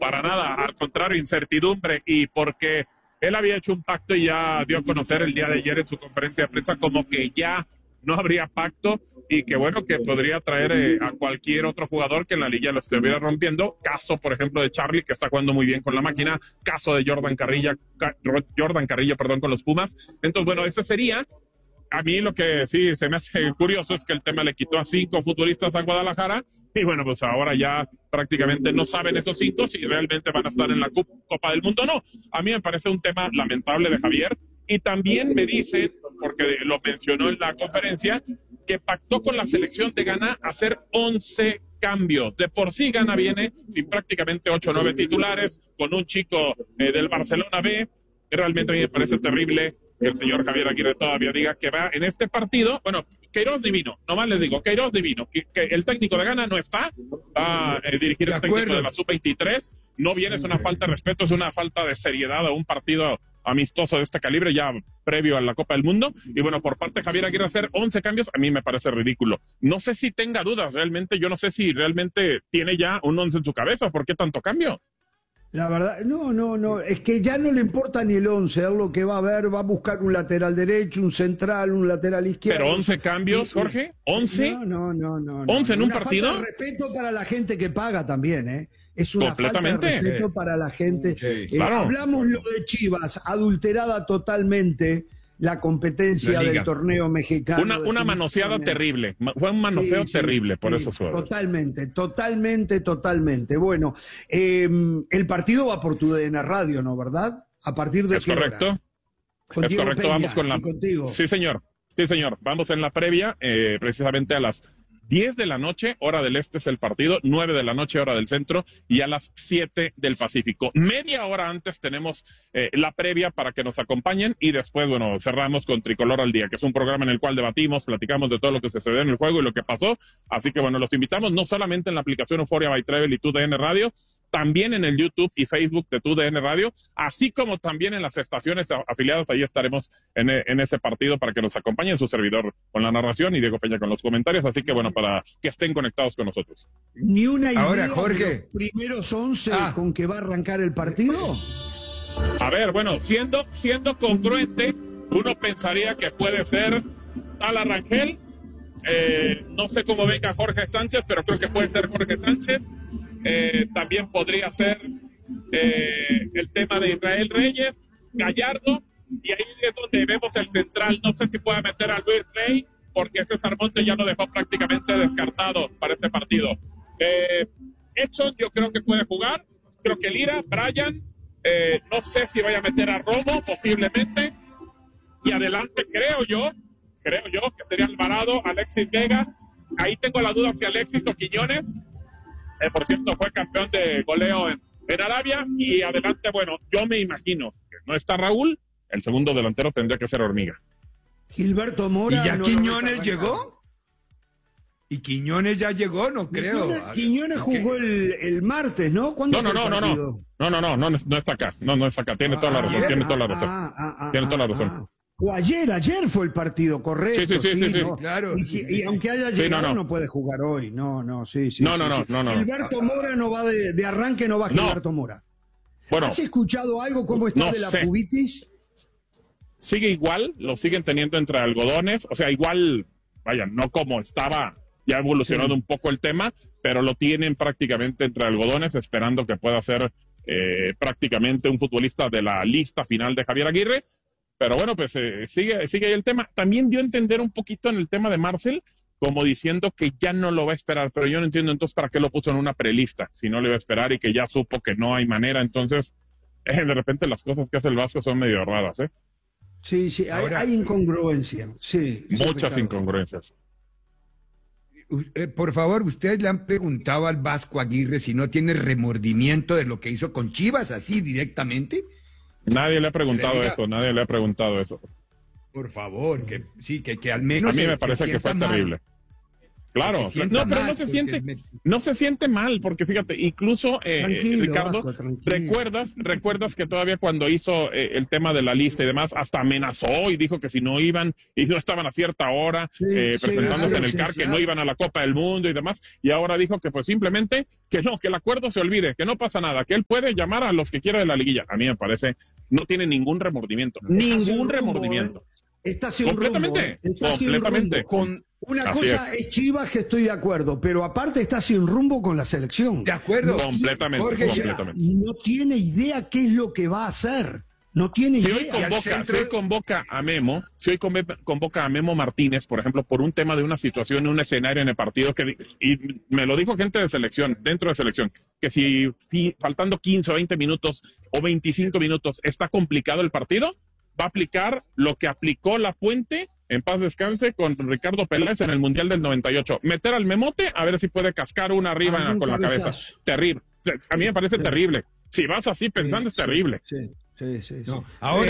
para nada, al contrario, incertidumbre, y porque él había hecho un pacto y ya dio a conocer el día de ayer en su conferencia de prensa como que ya no habría pacto y que bueno, que podría traer a cualquier otro jugador que en la liga lo estuviera rompiendo. Caso, por ejemplo, de Charlie, que está jugando muy bien con la máquina. Caso de Jordan Carrillo, perdón, con los Pumas. Entonces, bueno, ese sería. A mí lo que sí se me hace curioso es que el tema le quitó a 5 futbolistas a Guadalajara y bueno, pues ahora ya prácticamente no saben esos 5 si realmente van a estar en la Copa del Mundo o no. A mí me parece un tema lamentable de Javier y también me dicen, porque lo mencionó en la conferencia, que pactó con la selección de Ghana hacer 11 cambios. De por sí Ghana viene sin prácticamente 8 o 9 titulares, con un chico del Barcelona B. Realmente a mí me parece terrible que el señor Javier Aguirre todavía diga que va en este partido. Bueno, Queiroz divino, nomás les digo, Queiroz divino, que el técnico de Ghana no está, va a dirigir el técnico de la Sub-23, no viene, es una falta de respeto, es una falta de seriedad a un partido amistoso de este calibre ya previo a la Copa del Mundo, y bueno, por parte de Javier Aguirre hacer 11 cambios, a mí me parece ridículo. No sé si tenga dudas realmente, yo no sé si realmente tiene ya un 11 en su cabeza, ¿por qué tanto cambio? La verdad, no, es que ya no le importa ni el 11, es lo que va a ver, va a buscar un lateral derecho, un central, un lateral izquierdo. ¿Pero 11 cambios, Jorge? ¿11? No. ¿11 en un partido? Falta de respeto para la gente que paga también, ¿eh? Es una falta de respeto para la gente. Claro. Hablamos lo de Chivas, adulterada totalmente la competencia del torneo mexicano. Una manoseada terrible, fue un manoseo terrible, por eso fue. Totalmente. Bueno, el partido va por tu DN Radio, ¿no? ¿Verdad? ¿A partir de qué hora? Es correcto, vamos con la... Contigo. Sí, señor, vamos en la previa, precisamente a las 10 de la noche, hora del este es el partido, 9 de la noche, hora del centro, y a las 7 del Pacífico. Media hora antes tenemos la previa para que nos acompañen y después, bueno, cerramos con Tricolor al Día, que es un programa en el cual debatimos, platicamos de todo lo que sucedió en el juego y lo que pasó. Así que, bueno, los invitamos no solamente en la aplicación Euphoria by Travel y TUDN Radio, también en el YouTube y Facebook de TUDN Radio, así como también en las estaciones afiliadas. Ahí estaremos en ese partido para que nos acompañen, su servidor con la narración y Diego Peña con los comentarios. Así que, bueno, para que estén conectados con nosotros. ¿Ni una idea ahora, Jorge, de los primeros 11 con que va a arrancar el partido? A ver, bueno, siendo congruente, uno pensaría que puede ser Tal Rangel, no sé cómo venga Jorge Sánchez, pero creo que puede ser Jorge Sánchez. También podría ser el tema de Israel Reyes, Gallardo, y ahí es donde vemos el central. No sé si pueda meter a Luis Rey, porque César Montes ya lo dejó prácticamente descartado para este partido. Edson yo creo que puede jugar, creo que Lira, Brian, no sé si vaya a meter a Romo, posiblemente, y adelante creo yo que sería Alvarado, Alexis Vega. Ahí tengo la duda si Alexis o Quiñones, por cierto fue campeón de goleo en Arabia, y adelante, bueno, yo me imagino que no está Raúl, el segundo delantero tendría que ser Hormiga. Gilberto Mora. ¿Y ya Quiñones llegó? ¿Y Quiñones ya llegó? No creo. Quiñones jugó el martes, ¿no? ¿Cuándo No está acá. No está acá. Tiene toda la razón. Tiene toda la razón. O ayer fue el partido, correcto. Sí. No. Claro. Y aunque haya llegado, no puede jugar hoy. No. Gilberto Mora no va de arranque, no va Gilberto Mora. Bueno, ¿has escuchado algo? ¿Cómo está de la pubitis? Sigue igual, lo siguen teniendo entre algodones, o sea, igual, vaya, no como estaba, ya ha evolucionado un poco el tema, pero lo tienen prácticamente entre algodones, esperando que pueda ser prácticamente un futbolista de la lista final de Javier Aguirre. Pero bueno, pues sigue ahí el tema. También dio a entender un poquito en el tema de Marcel, como diciendo que ya no lo va a esperar, pero yo no entiendo entonces para qué lo puso en una prelista, si no le va a esperar y que ya supo que no hay manera. Entonces, de repente las cosas que hace el Vasco son medio raras, ¿eh? Sí, hay incongruencia, sí. Muchas incongruencias. Por favor, ¿ustedes le han preguntado al Vasco Aguirre si no tiene remordimiento de lo que hizo con Chivas, así directamente? Nadie le ha preguntado eso, Por favor, que al menos... A mí me parece que fue terrible. Claro, no, pero no se siente mal, porque fíjate, incluso Ricardo, Vasco, recuerdas que todavía cuando hizo el tema de la lista y demás, hasta amenazó y dijo que si no iban y no estaban a cierta hora presentándose en el CAR, que no iban a la Copa del Mundo y demás, y ahora dijo que pues simplemente que no, que el acuerdo se olvide, que no pasa nada, que él puede llamar a los que quiera de la liguilla. A mí me parece, no tiene ningún remordimiento, ningún remordimiento. Está sin completamente, rumbo, está completamente. Sin rumbo. Una Así cosa es Chivas, que estoy de acuerdo, pero aparte está sin rumbo con la selección. De acuerdo. Completamente, Porque completamente. no tiene idea qué es lo que va a hacer. No tiene Si idea. hoy convoca a Memo Martínez, por ejemplo, por un tema de una situación, un escenario en el partido, y me lo dijo gente de selección, dentro de selección, que si faltando 15 o 20 minutos o 25 minutos está complicado el partido, va a aplicar lo que aplicó La Puente, en paz descanse, con Ricardo Peláez en el Mundial del 98. Meter al Memote a ver si puede cascar una arriba con la cabeza. Terrible. A mí me parece terrible. Si vas así pensando, es terrible. Sí. No. Ahora,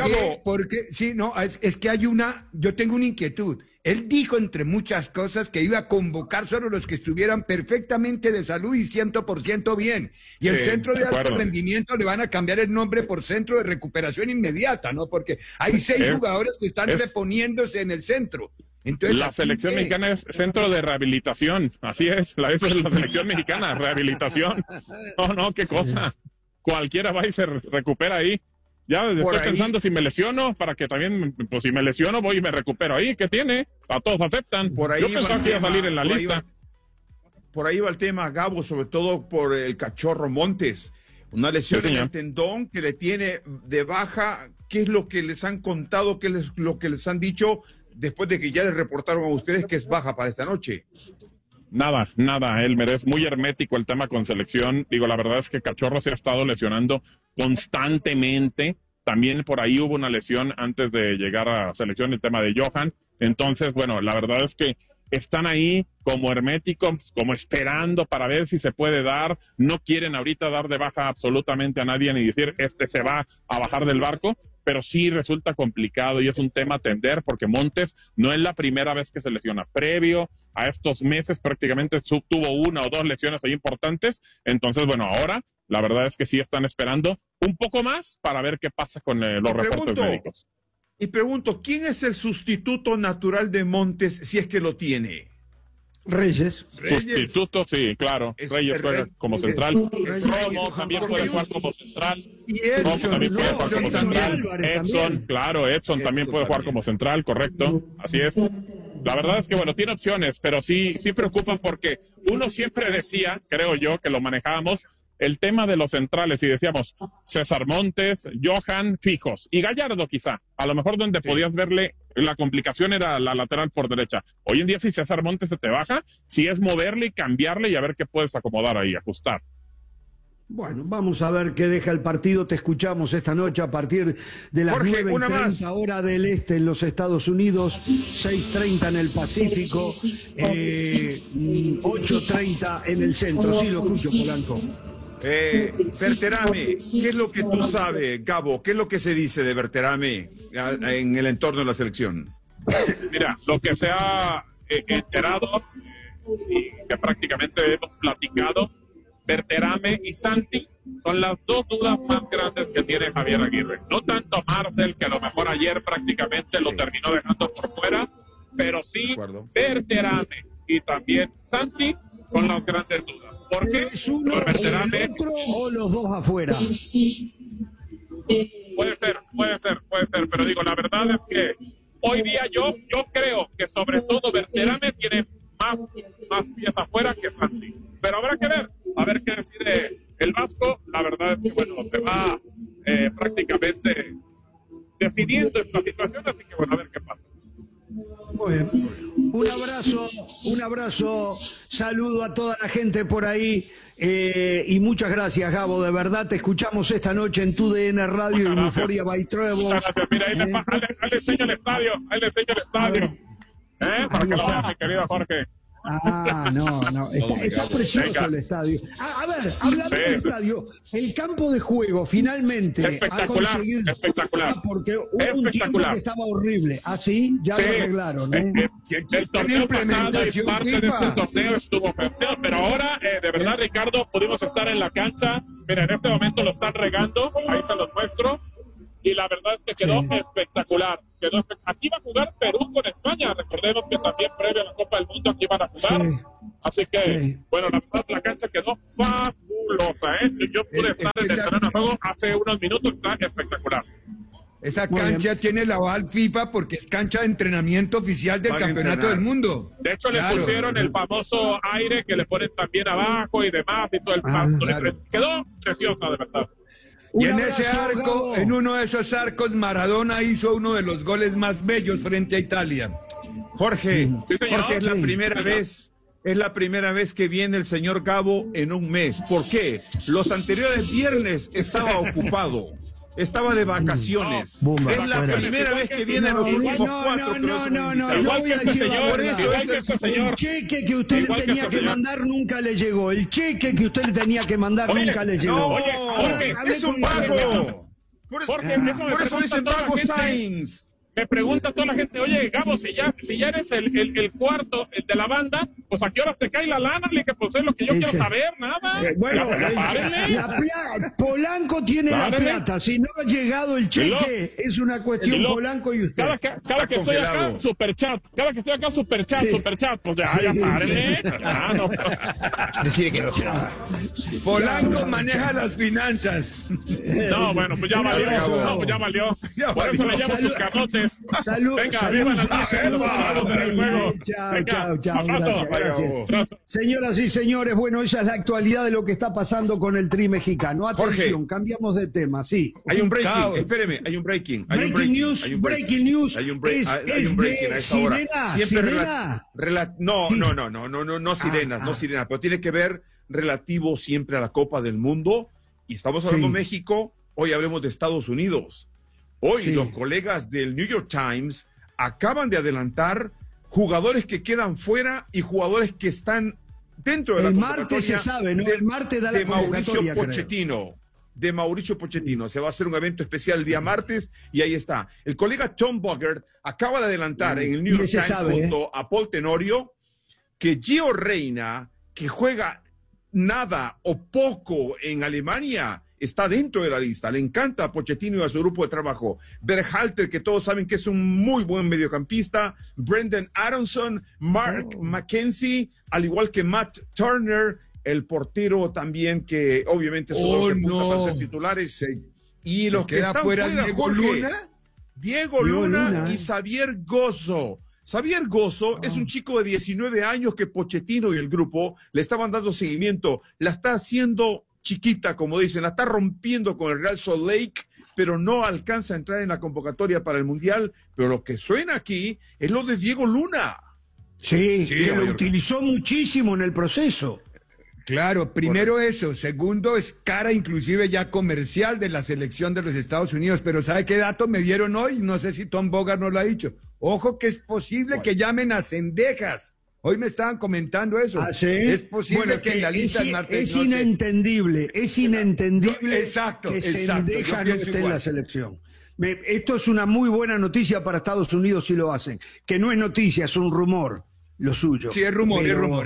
es que yo tengo una inquietud. Él dijo, entre muchas cosas, que iba a convocar solo los que estuvieran perfectamente de salud y 100% bien. Y el centro de alto rendimiento le van a cambiar el nombre por centro de recuperación inmediata, ¿no? Porque hay 6 jugadores que están reponiéndose en el centro. Entonces, la selección mexicana es centro de rehabilitación. Así es, esa es la selección mexicana, rehabilitación. No, qué cosa. Cualquiera va y se recupera ahí. Ya estoy pensando si me lesiono, para que también, pues si me lesiono, voy y me recupero ahí. ¿Qué tiene? A todos aceptan. Yo pensaba que iba a salir en la lista. Por ahí va el tema, Gabo, sobre todo por el Cachorro Montes. Una lesión en el tendón que le tiene de baja. ¿Qué es lo que les han contado? ¿Qué es lo que les han dicho después de que ya les reportaron a ustedes que es baja para esta noche? Nada, Elmer, es muy hermético el tema con selección. Digo, la verdad es que Cachorro se ha estado lesionando constantemente. También por ahí hubo una lesión antes de llegar a selección, el tema de Johan. Entonces, bueno, la verdad es que están ahí como herméticos, como esperando para ver si se puede dar. No quieren ahorita dar de baja absolutamente a nadie ni decir, se va a bajar del barco, pero sí resulta complicado y es un tema a atender porque Montes no es la primera vez que se lesiona. Previo a estos meses prácticamente tuvo 1 o 2 lesiones ahí importantes. Entonces, bueno, ahora la verdad es que sí están esperando un poco más para ver qué pasa con los reportes médicos. Y pregunto, ¿quién es el sustituto natural de Montes si es que lo tiene? Reyes. Sustituto, sí, claro. Reyes juega como central. Romo también puede jugar como central. Y Edson también puede jugar como central. Edson también puede jugar como central, correcto. Así es. La verdad es que, bueno, tiene opciones, pero sí preocupan porque uno siempre decía, creo yo, que lo manejábamos, el tema de los centrales y decíamos César Montes, Johan, fijos y Gallardo quizá, a lo mejor donde podías verle la complicación era la lateral por derecha. Hoy en día si César Montes se te baja, si es moverle y cambiarle y a ver qué puedes acomodar ahí, ajustar. Bueno, vamos a ver qué deja el partido. Te escuchamos esta noche a partir de las 9:30 hora del este en los Estados Unidos, 6:30 en el Pacífico, 8:30 en el centro. Sí, lo escucho, Polanco. Berterame, ¿qué es lo que tú sabes, Gabo? ¿Qué es lo que se dice de Berterame en el entorno de la selección? Mira, lo que se ha enterado y que prácticamente hemos platicado, Berterame y Santi son las 2 dudas más grandes que tiene Javier Aguirre. No tanto Marcel, que a lo mejor ayer prácticamente lo terminó dejando por fuera, pero sí Berterame y también Santi con las grandes dudas. ¿Por qué? ¿Es uno el otro o los dos afuera? Puede ser, pero digo, la verdad es que hoy día yo creo que sobre todo Berterame tiene más pies afuera que Santi. Pero habrá que ver, a ver qué decide el Vasco. La verdad es que, bueno, se va prácticamente definiendo esta situación, así que, bueno, a ver qué pasa. Muy bien. Un abrazo, saludo a toda la gente por ahí y muchas gracias, Gabo, de verdad te escuchamos esta noche en TUDN Radio y Euphoria by Trevor. Muchas gracias, mira, ahí le enseño el estadio, para que lo vean, mi querido Jorge. No. Está precioso el estadio. A ver, hablando del estadio, el campo de juego finalmente espectacular, ha conseguido... espectacular. Porque hubo un tiempo que estaba horrible. ¿Sí? Ya lo arreglaron. El torneo pasado y parte de este torneo estuvo feo, pero ahora, de verdad, Ricardo, pudimos estar en la cancha. Mira, en este momento lo están regando, ahí se los muestro. Y la verdad es que quedó espectacular. Aquí va a jugar Perú con España. Recordemos que también previo a la Copa del Mundo aquí van a jugar. Así que, bueno, la verdad, la cancha quedó fabulosa. Yo pude estar en el terreno de juego hace unos minutos. Está espectacular. Esa cancha tiene la aval FIFA porque es cancha de entrenamiento oficial del Campeonato del Mundo. De hecho, le pusieron el famoso aire que le ponen también abajo y demás y todo el pasto. Quedó preciosa, de verdad. Y en ese arco, en uno de esos arcos, Maradona hizo uno de los goles más bellos frente a Italia. Jorge, es la primera vez. Es la primera vez que viene el señor Gabo en un mes. ¿Por qué? Los anteriores viernes estaba ocupado. Estaba de vacaciones. Es la primera vez que viene en los últimos 4. No. Yo voy a decir por eso el cheque que usted le tenía que mandar nunca le llegó. El cheque que usted le tenía que mandar nunca le llegó. Jorge, es un pago. Jorge, por eso dicen pago Sainz. Me pregunta toda la gente, oye, Gabo, si ya eres el cuarto, el de la banda, pues ¿a qué horas te cae la lana? Le dije, pues es lo que yo quiero saber, nada. Bueno, Polanco tiene la plata. Si no ha llegado el cheque, es una cuestión Polanco y usted. Cada que estoy acá, superchat. Superchat. Pues ya párenle. Decide que no. Polanco maneja las finanzas. No, bueno, pues ya valió. Por eso le llamo sus carrotes. Salud. Venga, viva la Chao. Señoras y señores, bueno, esa es la actualidad de lo que está pasando con el Tri mexicano. Atención, Jorge, cambiamos de tema, sí. Hay un breaking, espéreme, hay un breaking. Breaking news. Hay un breaking a esta hora. ¿Sirena? No sirenas, pero tiene que ver relativo siempre a la Copa del Mundo. Y estamos hablando de México, hoy hablemos de Estados Unidos. Hoy los colegas del New York Times acaban de adelantar jugadores que quedan fuera y jugadores que están dentro de la convocatoria. El martes se sabe, ¿no? El martes da la convocatoria, de Mauricio Pochettino. Se va a hacer un evento especial el día martes y ahí está. El colega Tom Bogert acaba de adelantar en el New York Times junto a Paul Tenorio que Gio Reyna, que juega nada o poco en Alemania, está dentro de la lista. Le encanta a Pochettino y a su grupo de trabajo. Berhalter, que todos saben que es un muy buen mediocampista. Brendan Aronson, Mark McKenzie, al igual que Matt Turner, el portero también, que obviamente es uno para ser titulares. Y los que están fuera, Diego Luna y Xavier Gozo. Xavier Gozo es un chico de 19 años que Pochettino y el grupo le estaban dando seguimiento. La está haciendo chiquita, como dicen, la está rompiendo con el Real Salt Lake, pero no alcanza a entrar en la convocatoria para el Mundial. Pero lo que suena aquí es lo de Diego Luna. Sí, que lo utilizó muchísimo en el proceso. Claro, primero eso, segundo es cara inclusive ya comercial de la selección de los Estados Unidos, pero ¿sabe qué dato me dieron hoy? No sé si Tom Bogart nos lo ha dicho. Ojo que es posible que llamen a Cendejas. Hoy me estaban comentando eso. ¿Ah, sí? Es posible que en la lista del martes es inentendible que Cendejas no esté en la selección. Esto es una muy buena noticia para Estados Unidos si lo hacen, que no es noticia, es un rumor. Lo suyo. Sí, es rumor.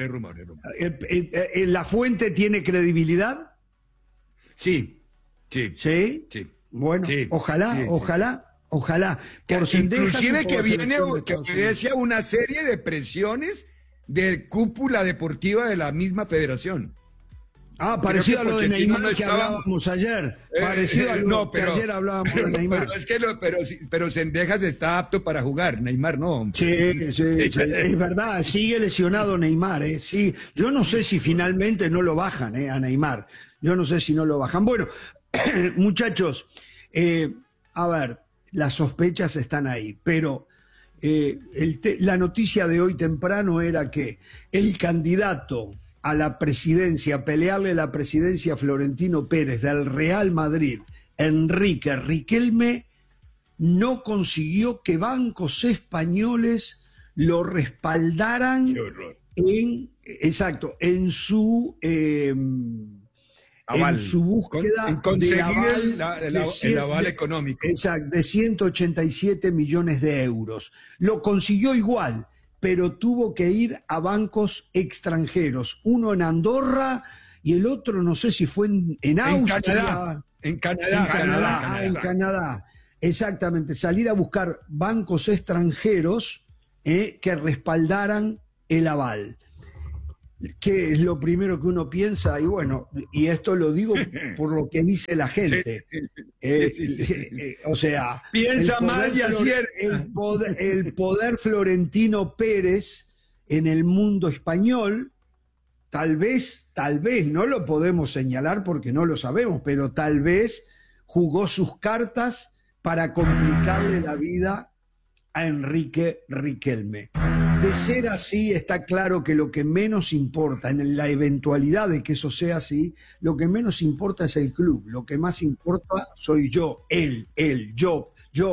¿La fuente tiene credibilidad? Sí. Bueno, sí, ojalá. Inclusive que viene, que obedece a una serie de presiones de cúpula deportiva de la misma federación. Parecido a lo de Neymar que hablábamos ayer. Parecido a lo que ayer hablábamos de Neymar. Pero Cendejas está apto para jugar, Neymar no. Sí, es verdad, sigue lesionado Neymar. Sí. Yo no sé si finalmente no lo bajan a Neymar. Yo no sé si no lo bajan. Bueno, muchachos, a ver, las sospechas están ahí, pero la noticia de hoy temprano era que el candidato a la presidencia, pelearle la presidencia a Florentino Pérez del Real Madrid, Enrique Riquelme, no consiguió que bancos españoles lo respaldaran en su aval. En su búsqueda en conseguir el aval económico. Exacto, de 187 millones de euros. Lo consiguió igual, pero tuvo que ir a bancos extranjeros, uno en Andorra y el otro no sé si fue en Austria. En Canadá. Exactamente, salir a buscar bancos extranjeros que respaldaran el aval. ¿Qué es lo primero que uno piensa? Y bueno, y esto lo digo por lo que dice la gente. O sea, piensa mal y acierta. El poder Florentino Pérez en el mundo español, tal vez, no lo podemos señalar porque no lo sabemos, pero tal vez jugó sus cartas para complicarle la vida a Enrique Riquelme. De ser así, está claro que lo que menos importa, en la eventualidad de que eso sea así, lo que menos importa es el club, lo que más importa soy yo, él, yo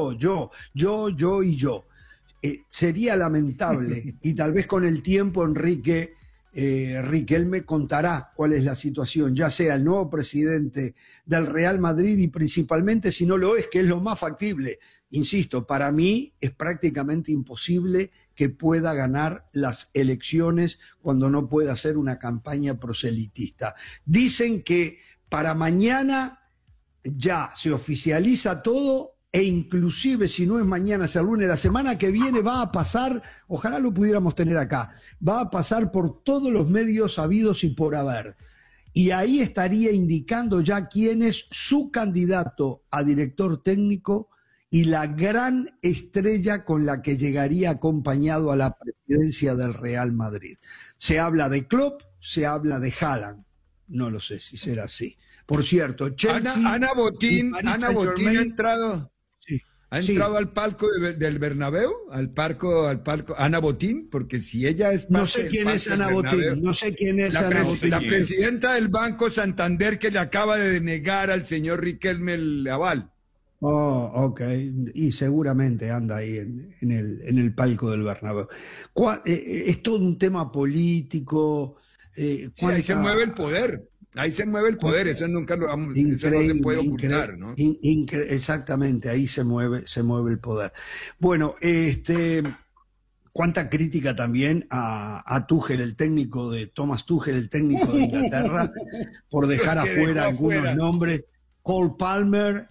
y yo. Sería lamentable, y tal vez con el tiempo Riquelme contará cuál es la situación, ya sea el nuevo presidente del Real Madrid y principalmente, si no lo es, que es lo más factible. Insisto, para mí es prácticamente imposible que pueda ganar las elecciones cuando no pueda hacer una campaña proselitista. Dicen que para mañana ya se oficializa todo e inclusive si no es mañana, es el lunes, la semana que viene va a pasar, ojalá lo pudiéramos tener acá, va a pasar por todos los medios habidos y por haber. Y ahí estaría indicando ya quién es su candidato a director técnico y la gran estrella con la que llegaría acompañado a la presidencia del Real Madrid. Se habla de Klopp, se habla de Haaland. No lo sé si será así. Por cierto, Chelsea... Ana Botín ha entrado... Sí, ¿Ha entrado al palco del Bernabéu? ¿Al palco Ana Botín? Porque si ella es... No sé quién es Ana Botín. No sé quién es Ana Botín. La presidenta del Banco Santander que le acaba de denegar al señor Riquelme el aval. Oh, ok. Y seguramente anda ahí en el palco del Bernabéu. Es todo un tema político. Sí, ahí se mueve el poder. Ahí se mueve el poder. Eso nunca lo vamos. Eso no se puede ocultar, ¿no? Exactamente, ahí se mueve el poder. Bueno, cuánta crítica también a Tuchel, el técnico de Thomas Tuchel, el técnico de Inglaterra, por dejar afuera algunos nombres. Cole Palmer,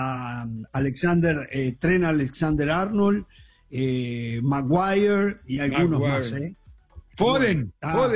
Trent Alexander-Arnold, Maguire y algunos más. Foden.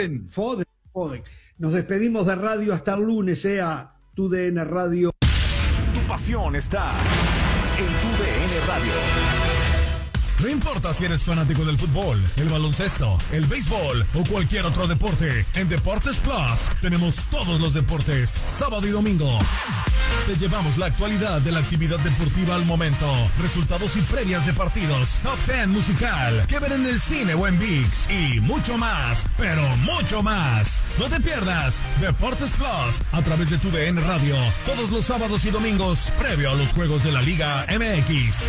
Nos despedimos de radio hasta el lunes, a TUDN Radio. Tu pasión está en TUDN Radio. No importa si eres fanático del fútbol, el baloncesto, el béisbol o cualquier otro deporte, en Deportes Plus tenemos todos los deportes, sábado y domingo. Te llevamos la actualidad de la actividad deportiva al momento, resultados y previas de partidos, top 10 musical, que ver en el cine o en ViX y mucho más, pero mucho más. No te pierdas Deportes Plus a través de TUDN Radio, todos los sábados y domingos, previo a los juegos de la Liga MX.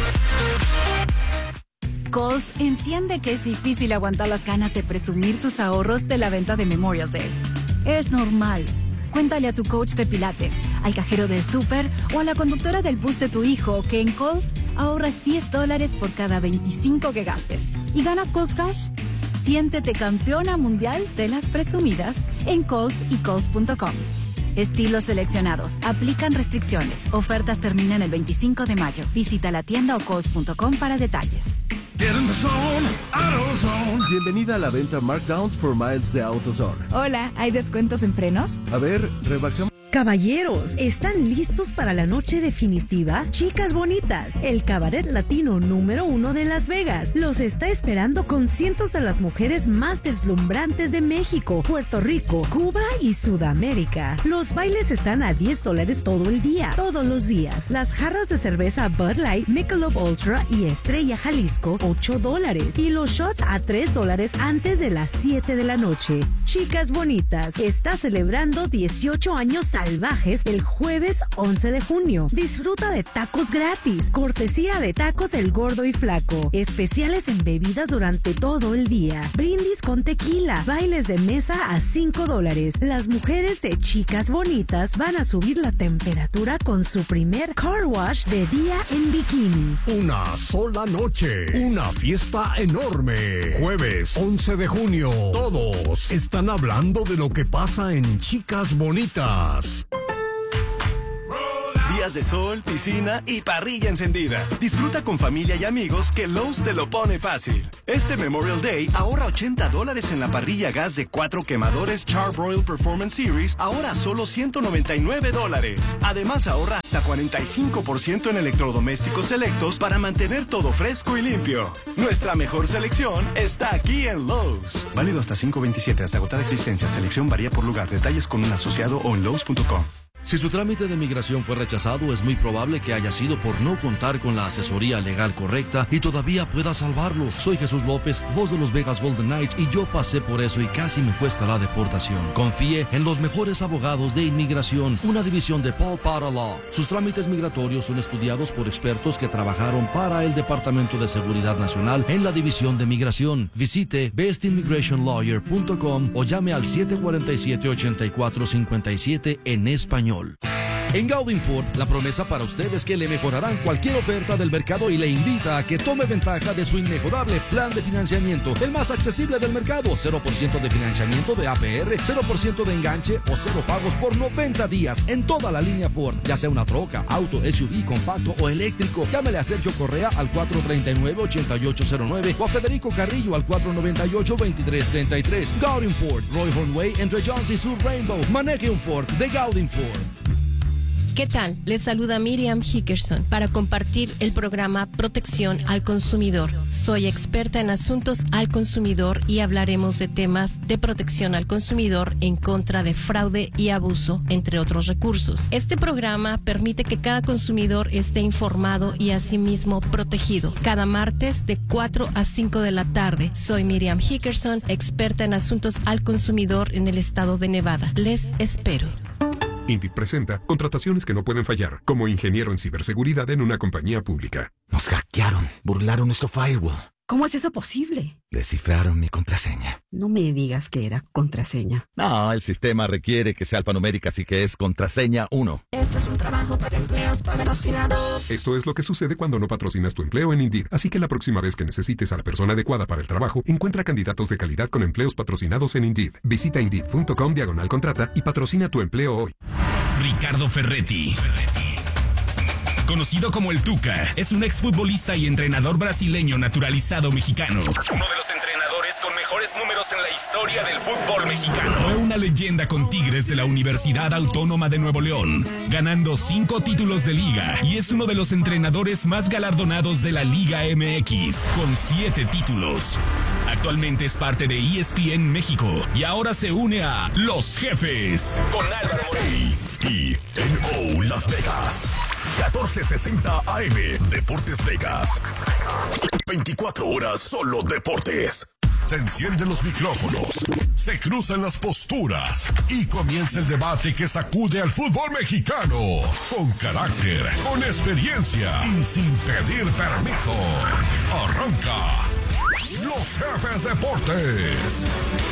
Kohl's entiende que es difícil aguantar las ganas de presumir tus ahorros de la venta de Memorial Day. Es normal. Cuéntale a tu coach de pilates, al cajero del súper o a la conductora del bus de tu hijo que en Kohl's ahorras $10 por cada 25 que gastes. ¿Y ganas Kohl's Cash? Siéntete campeona mundial de las presumidas en Kohl's y Kohls.com. Estilos seleccionados. Aplican restricciones. Ofertas terminan el 25 de mayo. Visita la tienda o Kohls.com para detalles. Bienvenida a la venta Markdowns for Miles de AutoZone. Hola, ¿hay descuentos en frenos? A ver, rebajamos. Caballeros, ¿están listos para la noche definitiva? Chicas Bonitas, el cabaret latino número 1 de Las Vegas, los está esperando con cientos de las mujeres más deslumbrantes de México, Puerto Rico, Cuba y Sudamérica. Los bailes están a $10 todo el día, todos los días. Las jarras de cerveza Bud Light, Michelob Ultra y Estrella Jalisco, $8. Y los shots a $3 antes de las 7 de la noche. Chicas Bonitas, está celebrando 18 años salvajes el jueves 11 de junio. Disfruta de tacos gratis, cortesía de Tacos El Gordo y Flaco. Especiales en bebidas durante todo el día. Brindis con tequila, bailes de mesa a $5. Las mujeres de Chicas Bonitas van a subir la temperatura con su primer car wash de día en bikini. Una sola noche, una fiesta enorme. Jueves 11 de junio, todos están hablando de lo que pasa en Chicas Bonitas. Días de sol, piscina y parrilla encendida. Disfruta con familia y amigos que Lowe's te lo pone fácil. Este Memorial Day ahorra $80 en la parrilla gas de 4 quemadores Char-Broil Performance Series, ahora solo $199. Además ahorra hasta 45% en electrodomésticos selectos para mantener todo fresco y limpio. Nuestra mejor selección está aquí en Lowe's. Válido hasta 5/27, hasta agotar existencia. Selección varía por lugar. Detalles con un asociado o en Lowe's.com. Si su trámite de migración fue rechazado, es muy probable que haya sido por no contar con la asesoría legal correcta y todavía pueda salvarlo. Soy Jesús López, voz de los Vegas Golden Knights, y yo pasé por eso y casi me cuesta la deportación. Confíe en los mejores abogados de inmigración, una división de Paul Potter Law. Sus trámites migratorios son estudiados por expertos que trabajaron para el Departamento de Seguridad Nacional en la División de Migración. Visite bestimmigrationlawyer.com o llame al 747-8457 en español. En Gaudin Ford, la promesa para usted es que le mejorarán cualquier oferta del mercado y le invita a que tome ventaja de su inmejorable plan de financiamiento, el más accesible del mercado. 0% de financiamiento de APR, 0% de enganche o 0 pagos por 90 días en toda la línea Ford, ya sea una troca, auto, SUV, compacto o eléctrico. Llámele a Sergio Correa al 439-8809 o a Federico Carrillo al 498-2333. Gaudin Ford, Roy Hornway, entre Jones y Sur Rainbow. Maneje un Ford de Gaudin Ford. ¿Qué tal? Les saluda Miriam Hickerson para compartir el programa Protección al Consumidor. Soy experta en asuntos al consumidor y hablaremos de temas de protección al consumidor en contra de fraude y abuso, entre otros recursos. Este programa permite que cada consumidor esté informado y asimismo protegido. Cada martes de 4 a 5 de la tarde. Soy Miriam Hickerson, experta en asuntos al consumidor en el estado de Nevada. Les espero. Indeed presenta contrataciones que no pueden fallar, como ingeniero en ciberseguridad en una compañía pública. Nos hackearon, burlaron nuestro firewall. ¿Cómo es eso posible? Descifraron mi contraseña. No me digas que era contraseña. No, el sistema requiere que sea alfanumérica, así que es contraseña 1. Esto es un trabajo para empleos patrocinados. Esto es lo que sucede cuando no patrocinas tu empleo en Indeed. Así que la próxima vez que necesites a la persona adecuada para el trabajo, encuentra candidatos de calidad con empleos patrocinados en Indeed. Visita Indeed.com/contrata y patrocina tu empleo hoy. Ricardo Ferretti. Conocido como el Tuca, es un exfutbolista y entrenador brasileño naturalizado mexicano. Uno de los entrenadores con mejores números en la historia del fútbol mexicano. Fue una leyenda con Tigres de la Universidad Autónoma de Nuevo León, ganando 5 títulos de liga, y es uno de los entrenadores más galardonados de la Liga MX, con 7 títulos. Actualmente es parte de ESPN México y ahora se une a Los Jefes con Álvaro Morey y NO Las Vegas. 1460 AM, Deportes Vegas. 24 horas solo deportes. Se encienden los micrófonos, se cruzan las posturas y comienza el debate que sacude al fútbol mexicano. Con carácter, con experiencia y sin pedir permiso. Arranca Los Jefes Deportes.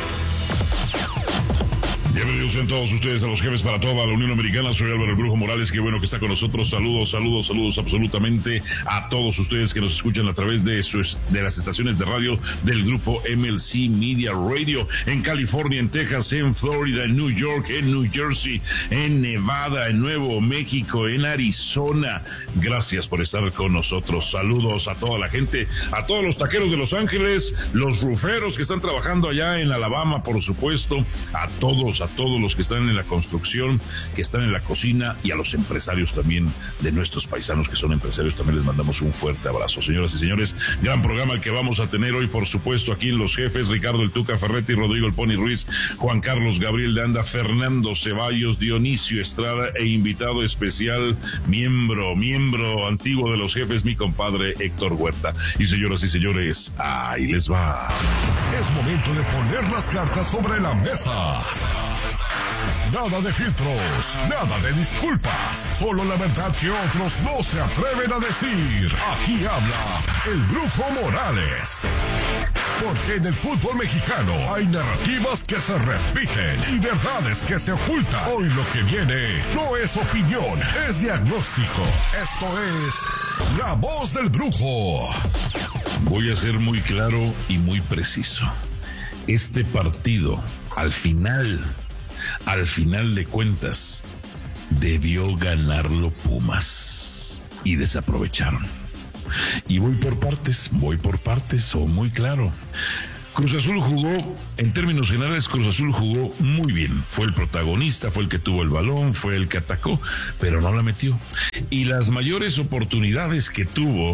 Bienvenidos a todos ustedes a Los Jefes para toda la Unión Americana. Soy Álvaro el Brujo Morales, qué bueno que está con nosotros. Saludos absolutamente a todos ustedes que nos escuchan a través de las estaciones de radio del grupo MLC Media Radio, en California, en Texas, en Florida, en New York, en New Jersey, en Nevada, en Nuevo México, en Arizona. Gracias por estar con nosotros. Saludos a toda la gente, a todos los taqueros de Los Ángeles, los ruferos que están trabajando allá en Alabama, por supuesto, a todos los que están en la construcción, que están en la cocina, y a los empresarios también de nuestros paisanos que son empresarios, también les mandamos un fuerte abrazo. Señoras y señores, gran programa el que vamos a tener hoy, por supuesto, aquí en Los Jefes. Ricardo el Tuca Ferretti, Rodrigo el Pony Ruiz, Juan Carlos Gabriel de Anda, Fernando Ceballos, Dionisio Estrada e invitado especial, miembro antiguo de Los Jefes, mi compadre Héctor Huerta. Y señoras y señores, ahí les va. Es momento de poner las cartas sobre la mesa. Nada de filtros, nada de disculpas. Solo la verdad que otros no se atreven a decir. Aquí habla el Brujo Morales. Porque en el fútbol mexicano hay narrativas que se repiten y verdades que se ocultan. Hoy lo que viene no es opinión, es diagnóstico. Esto es La Voz del Brujo. Voy a ser muy claro y muy preciso. Este partido, al final de cuentas, debió ganarlo Pumas y desaprovecharon. Y voy por partes, muy claro. Cruz Azul jugó, en términos generales, Cruz Azul jugó muy bien. Fue el protagonista, fue el que tuvo el balón, fue el que atacó, pero no la metió. Y las mayores oportunidades que tuvo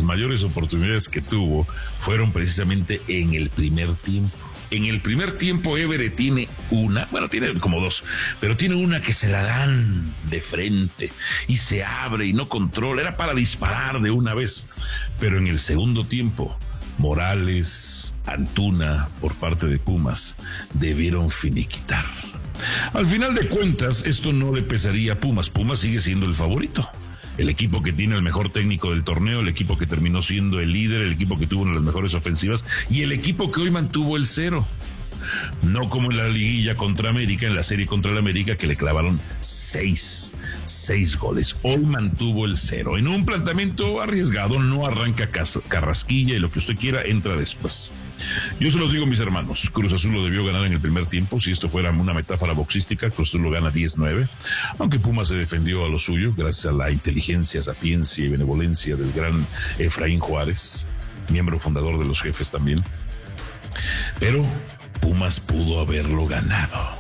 fueron precisamente en el primer tiempo. En el primer tiempo Everett tiene tiene como dos, pero tiene una que se la dan de frente y se abre y no controla, era para disparar de una vez. Pero en el segundo tiempo, Morales, Antuna, por parte de Pumas, debieron finiquitar. Al final de cuentas, esto no le pesaría a Pumas. Pumas sigue siendo el favorito. El equipo que tiene el mejor técnico del torneo, el equipo que terminó siendo el líder, el equipo que tuvo una de las mejores ofensivas y el equipo que hoy mantuvo el 0. No como en la liguilla contra América, en la serie contra el América, que le clavaron 6 goles. Hoy mantuvo el 0. En un planteamiento arriesgado, no arranca Carrasquilla y lo que usted quiera entra después. Yo se los digo, mis hermanos, Cruz Azul lo debió ganar en el primer tiempo. Si esto fuera una metáfora boxística, Cruz Azul lo gana 10-9, aunque Pumas se defendió a lo suyo gracias a la inteligencia, sapiencia y benevolencia del gran Efraín Juárez, miembro fundador de los Jefes también. Pero Pumas pudo haberlo ganado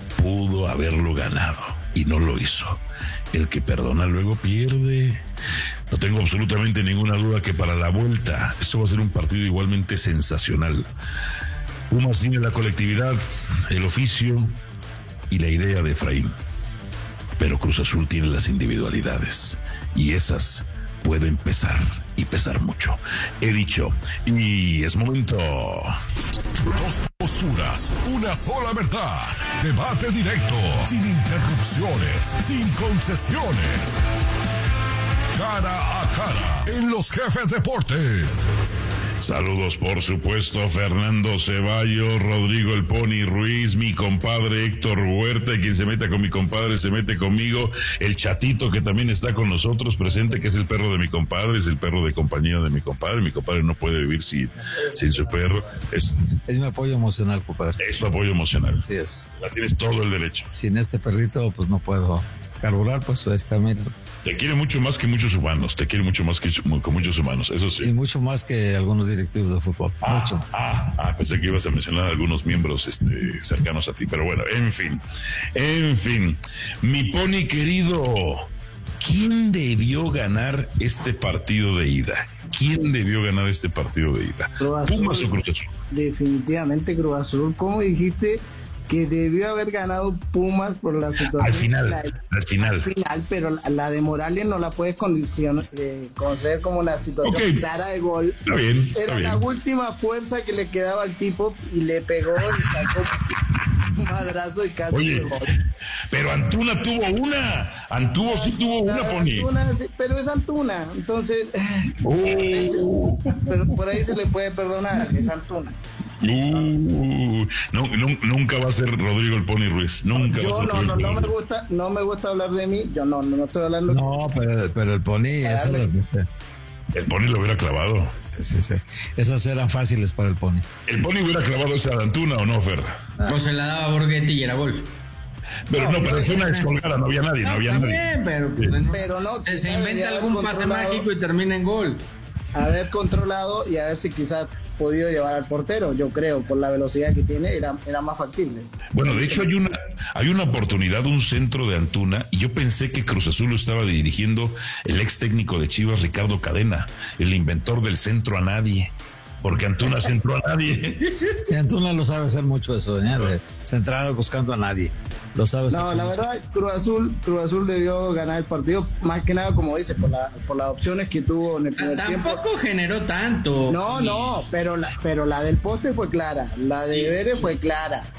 y no lo hizo. El que perdona luego pierde. No tengo absolutamente ninguna duda que para la vuelta esto va a ser un partido igualmente sensacional. Pumas tiene la colectividad, el oficio y la idea de Efraín, pero Cruz Azul tiene las individualidades y esas pueden pesar y pesar mucho. He dicho, y es momento. Dos posturas, una sola verdad. Debate directo, sin interrupciones, sin concesiones. Cara a cara, en Los Jefes Deportes. Saludos, por supuesto, a Fernando Ceballos, Rodrigo El Pony Ruiz, mi compadre Héctor Huerta, y quien se meta con mi compadre se mete conmigo, el Chatito, que también está con nosotros presente, que es el perro de mi compadre, es el perro de compañía de mi compadre no puede vivir sin su perro. Es mi apoyo emocional, compadre. Es tu apoyo emocional. Así es. La tienes todo el derecho. Sin este perrito, pues no puedo carburar, pues está, mira. Te quiere mucho más que muchos humanos, muchos humanos, eso sí. Y mucho más que algunos directivos de fútbol. Mucho. Pensé que ibas a mencionar a algunos miembros cercanos a ti, pero bueno, en fin. Mi Pony querido, ¿quién debió ganar este partido de ida? ¿Pumas o Cruz Azul? Definitivamente Cruz Azul. ¿Cómo dijiste que debió haber ganado Pumas por la situación? Al final, pero la de Morales no la puedes conceder como una situación clara de gol. Está bien. La última fuerza que le quedaba al tipo y le pegó y sacó un madrazo y casi de gol. Pero Antuna sí tuvo una, Pony. Pero es Antuna, entonces pero por ahí se le puede perdonar, es Antuna. Nunca va a ser Rodrigo El Pony Ruiz. No me gusta hablar de mí. Yo no estoy hablando. No, pero el Pony el Pony lo hubiera clavado. Sí. Esas eran fáciles para el Pony. ¿El Pony hubiera clavado esa de Antuna o no, Fer? Pues se la daba a Borghetti y era gol. Pero fue una descolgada, no había nadie. Pero no. Se inventa algún pase mágico y termina en gol. Haber controlado y a ver si quizás podido llevar al portero, yo creo, por la velocidad que tiene, era más factible. Bueno, de hecho hay una oportunidad, un centro de Antuna, y yo pensé que Cruz Azul lo estaba dirigiendo el ex técnico de Chivas, Ricardo Cadena, el inventor del centro a nadie. Porque Antuna centró a nadie. Sí, Antuna lo sabe hacer mucho eso, de centrar buscando a nadie. Lo sabe. No, la verdad, Cruz Azul debió ganar el partido, más que nada, como dice, por las opciones que tuvo en el primer tiempo. Tampoco generó tanto. No, pero la del poste fue clara, la de Vélez fue clara.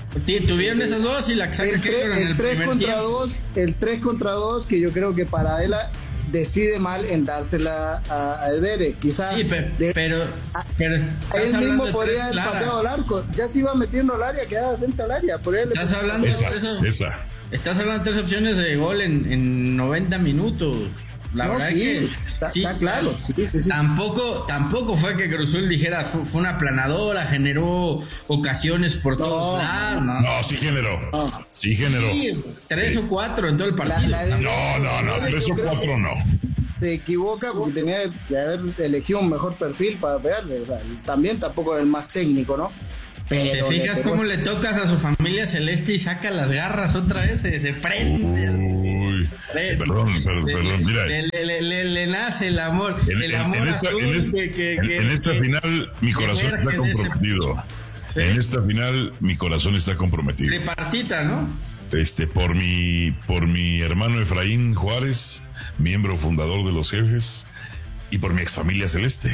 Tuvieron esas dos y la saca Keylor en el primer tiempo. El 3 contra 2, que yo creo que para Adela decide mal en dársela a Edere. Quizás sí, pero él mismo podría haber pateado al arco. Ya se iba metiendo al área, quedaba frente al área. Estás hablando de eso. Estás hablando de 3 opciones de gol en 90 minutos. La verdad sí, que está claro. Sí. Tampoco fue que Cruz Azul dijera fue una aplanadora, generó ocasiones por todos lados. No, sí generó. Sí generó. Sí, 3 o 4 en todo el partido. No, 3 o 4 no. Se equivoca porque tenía que haber elegido un mejor perfil para pegarle. O sea, tampoco es el más técnico, ¿no? Pero ¿te fijas cómo le tocas a su familia celeste y saca las garras otra vez? Se prende. Uy, perdón, mira. Le nace el amor. El amor azul. En esta final, mi corazón está comprometido. ¿Sí? En esta final, mi corazón está comprometido. Tripartita, ¿no? Por mi hermano Efraín Juárez, miembro fundador de los Jefes, y por mi exfamilia celeste.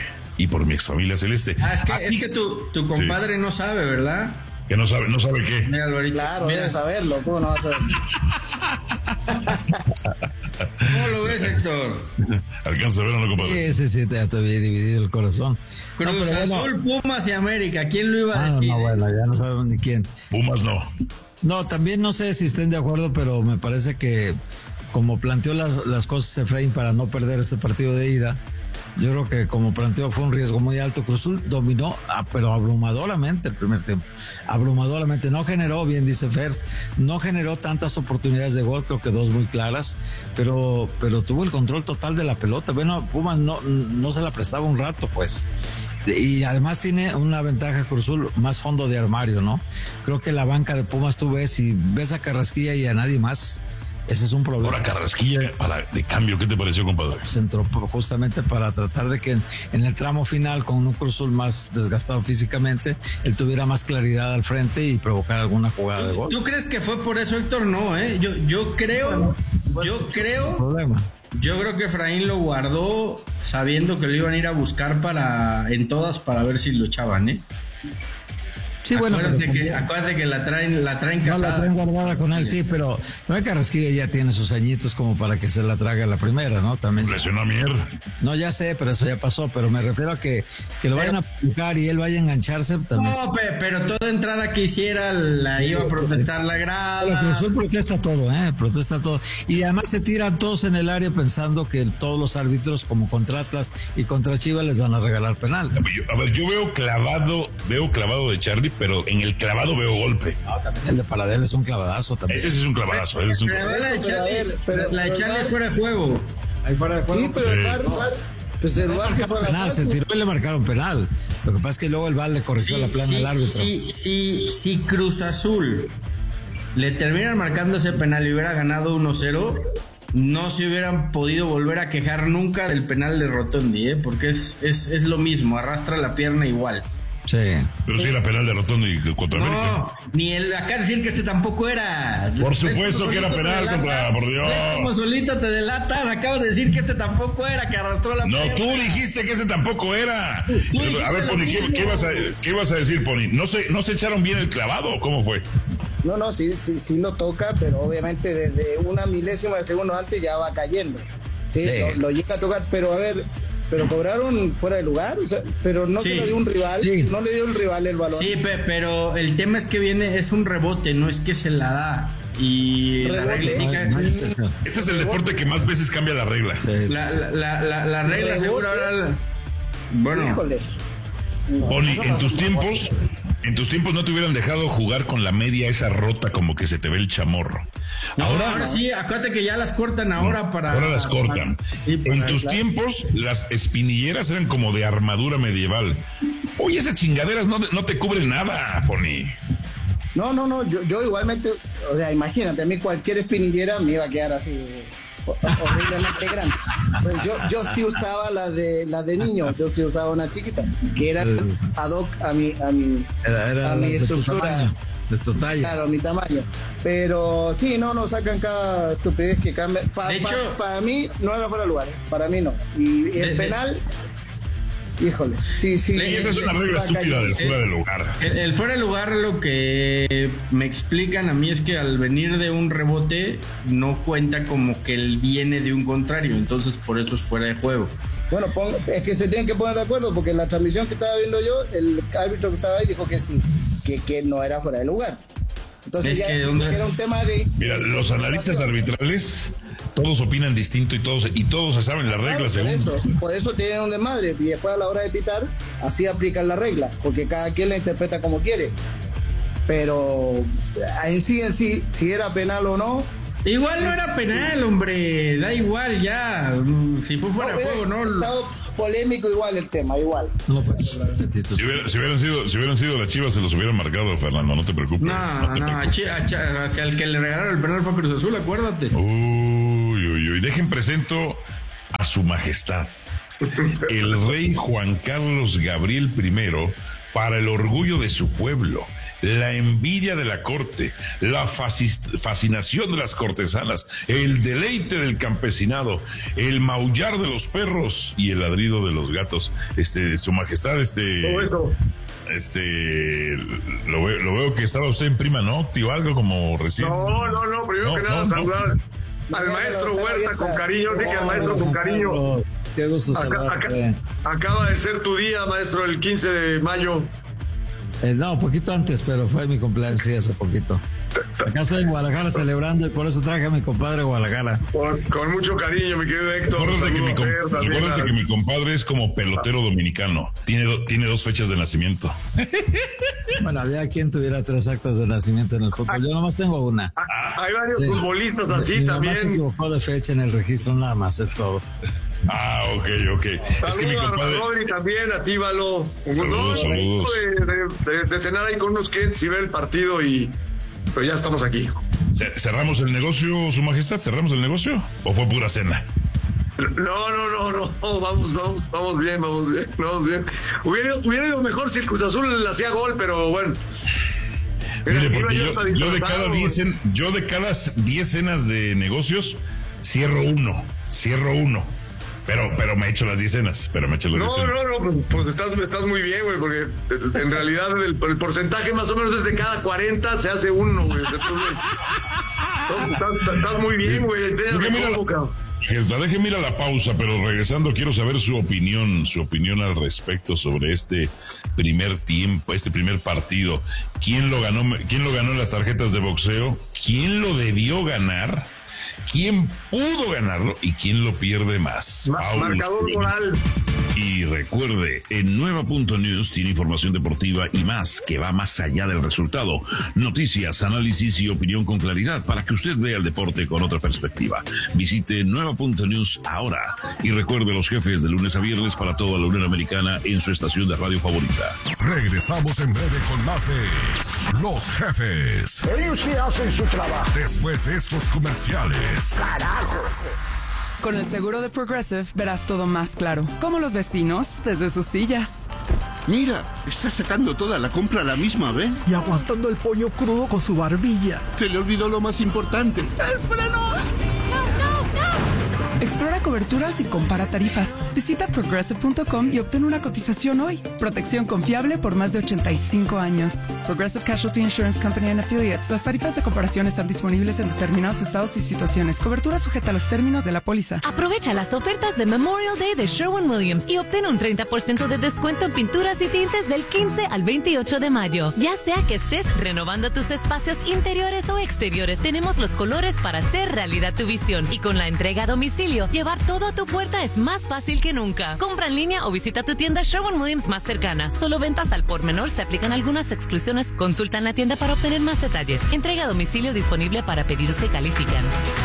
Es que tu compadre no sabe, ¿verdad? Que no sabe qué. Mira, claro, debe saberlo. ¿Cómo no va a saber? ¿Cómo lo ves, Héctor? ¿Alcanza a ver o no, compadre? Sí, te había dividido el corazón. Cruz Azul, Pumas y América. ¿Quién lo iba a decir? No, bueno, ya no sabemos ni quién. Pumas no. No, también no sé si estén de acuerdo, pero me parece que como planteó las cosas Efraín para no perder este partido de ida, yo creo que como planteó fue un riesgo muy alto. Cruz Azul dominó, pero abrumadoramente el primer tiempo. Abrumadoramente. No generó, bien dice Fer, no generó tantas oportunidades de gol, creo que 2 muy claras, pero tuvo el control total de la pelota. Bueno, Pumas no se la prestaba un rato, pues. Y además tiene una ventaja Cruz Azul, más fondo de armario, ¿no? Creo que la banca de Pumas tú ves a Carrasquilla y a nadie más. Ese es un problema. Ahora Carrasquilla de cambio, ¿qué te pareció, compadre? Se entró justamente para tratar de que en el tramo final, con un Cruz Azul más desgastado físicamente, él tuviera más claridad al frente y provocar alguna jugada de gol. ¿Tú crees que fue por eso, Héctor? No, yo creo que Efraín lo guardó sabiendo que lo iban a ir a buscar en todas para ver si lo echaban, Sí, bueno, acuérdate que la traen casada. La traen guardada con él, sí, pero no, Carrasquilla ya tiene sus añitos como para que se la traga la primera, ¿no? También. Lesionó a Mier. No, ya sé, pero eso ya pasó, pero me refiero a que lo vayan a buscar y él vaya a engancharse también. No, pero toda entrada que hiciera la iba a protestar la grada. El profesor protesta todo. Y además se tiran todos en el área pensando que todos los árbitros, como contra Atlas y contra Chivas, les van a regalar penal. A ver, yo veo clavado de Charlie, pero en el clavado veo golpe. No, también el de Paradel es un clavadazo también. Ese sí es un clavadazo. La de Charlie es fuera de juego. Ahí fuera de juego. Sí, pero el VAR pues el VAR se fue penal, se tiró y le marcaron penal. Lo que pasa es que luego el VAR le corrigió la plana al árbitro. Si Cruz Azul le terminan marcando ese penal y hubiera ganado 1-0, no se hubieran podido volver a quejar nunca del penal de Rotondi, porque es lo mismo, arrastra la pierna igual. Sí. Pero sí, la penal de Rotondi contra América. No, ni acá decir que tampoco era. Por supuesto que era penal contra, por Dios. Como solito te delatas, acabas de decir que tampoco era, que arrastró la pierna. No, tú dijiste que ese tampoco era. A ver, Pony, ¿qué ibas a decir, Pony? ¿No se echaron bien el clavado? ¿Cómo fue? No, sí lo toca, pero obviamente desde una milésima de segundo antes ya va cayendo. Sí. Lo llega a tocar, pero a ver, pero cobraron fuera de lugar, o sea, pero no se le dio un rival, no le dio el rival el balón. Sí, pero el tema es que es un rebote, no es que se la da. Y este es el deporte que más veces cambia la regla. La regla seguro ahora. Bueno. Híjole. Poli, en tus tiempos no te hubieran dejado jugar con la media esa rota como que se te ve el chamorro. Ahora sí, acuérdate que ya las cortan ahora para... Ahora las cortan. En tus tiempos las espinilleras eran como de armadura medieval. Oye, esas chingaderas no te cubren nada, Pony. No, yo igualmente, o sea, imagínate, a mí cualquier espinillera me iba a quedar así... horriblemente grande. Pues yo sí usaba la de niño, yo sí usaba una chiquita que era ad hoc a mi estructura, de tu talla. Claro, a mi tamaño. Pero sí, no sacan cada estupidez que cambia. Para mí no era fuera de lugar, para mí no. Y el penal híjole, sí. Esa es una regla estúpida del fuera de lugar. El fuera de lugar, lo que me explican a mí es que al venir de un rebote no cuenta como que él viene de un contrario, entonces por eso es fuera de juego. Bueno, es que se tienen que poner de acuerdo, porque en la transmisión que estaba viendo yo, el árbitro que estaba ahí dijo que sí, que no era fuera de lugar. Entonces ya era un tema de... Mira, los analistas arbitrales todos opinan distinto y todos se saben las reglas, según. Por eso tienen un desmadre, y después a la hora de pitar así aplican la regla, porque cada quien la interpreta como quiere. Pero en sí, si era penal o no. Igual no era penal, hombre, da igual ya, si fue fuera de juego, ¿no? Estado polémico igual el tema, igual. No, pues, si hubieran sido las Chivas se los hubieran marcado, Fernando, no te preocupes. Hacia el que le regalaron el penal fue Cruz Azul, acuérdate. Uy, dejen presento a su majestad, el rey Juan Carlos Gabriel I, para el orgullo de su pueblo, la envidia de la corte, la fascinación de las cortesanas, el deleite del campesinado, el maullar de los perros y el ladrido de los gatos. Su majestad, lo veo que estaba usted en Prima Nocti o algo como recién. No, primero que nada saludar al maestro Huerta con cariño, dije al maestro con cariño. Qué gusto saludarte. Acaba de ser tu día, maestro, el 15 de mayo. No, poquito antes, pero fue mi cumpleaños, sí, hace poquito. Acá estoy en Guadalajara celebrando y por eso traje a mi compadre Guadalajara. Con mucho cariño, mi querido Héctor. Acuérdate que mi compadre es como pelotero dominicano. Tiene 2 fechas de nacimiento. Bueno, había quien tuviera 3 actas de nacimiento en el fútbol. Yo nomás tengo una. Hay varios futbolistas así también. Nomás se equivocó de fecha en el registro, nada más, es todo. Ok. Es que mi compadre... A Rodri también, a Tíbalo. Saludos. De cenar ahí con unos clientes y ver el partido pero ya estamos aquí. ¿Cerramos el negocio, su majestad? ¿Cerramos el negocio? ¿O fue pura cena? No. Vamos bien. Hubiera ido mejor si el Cruz Azul le hacía gol, pero bueno. Mire, porque yo de cada 10 cenas de negocios cierro uno. Pero me echo las 10 cenas. No, pues estás muy bien, güey, porque en realidad el porcentaje más o menos es de cada 40 se hace uno, güey. Estás muy bien, güey. Déjeme ir a la pausa, pero regresando quiero saber su opinión al respecto sobre este primer tiempo, este primer partido. ¿Quién lo ganó en las tarjetas de boxeo? ¿Quién lo debió ganar? ¿Quién pudo ganarlo y quién lo pierde más? Marcador moral. Y recuerde, en Nueva.News tiene información deportiva y más que va más allá del resultado. Noticias, análisis y opinión con claridad para que usted vea el deporte con otra perspectiva. Visite Nueva.News ahora y recuerde los jefes de lunes a viernes para toda la Unión Americana en su estación de radio favorita. Regresamos en breve con más de Los Jefes. Ellos sí hacen su trabajo. Después de estos comerciales. ¡Carajo! Con el seguro de Progressive verás todo más claro, como los vecinos desde sus sillas. Mira, está sacando toda la compra a la misma vez. Y aguantando el pollo crudo con su barbilla. Se le olvidó lo más importante. ¡El freno! Explora coberturas y compara tarifas. Visita Progressive.com y obtén una cotización hoy. Protección confiable por más de 85 años. Progressive Casualty Insurance Company and Affiliates. Las tarifas de comparación están disponibles en determinados estados y situaciones. Cobertura sujeta a los términos de la póliza. Aprovecha las ofertas de Memorial Day de Sherwin-Williams y obtén un 30% de descuento en pinturas y tintes del 15 al 28 de mayo. Ya sea que estés renovando tus espacios interiores o exteriores, tenemos los colores para hacer realidad tu visión. Y con la entrega a domicilio, llevar todo a tu puerta es más fácil que nunca. Compra en línea o visita tu tienda Sherwin-Williams más cercana. Solo ventas al por menor, se aplican algunas exclusiones. Consulta en la tienda para obtener más detalles. Entrega a domicilio disponible para pedidos que califican.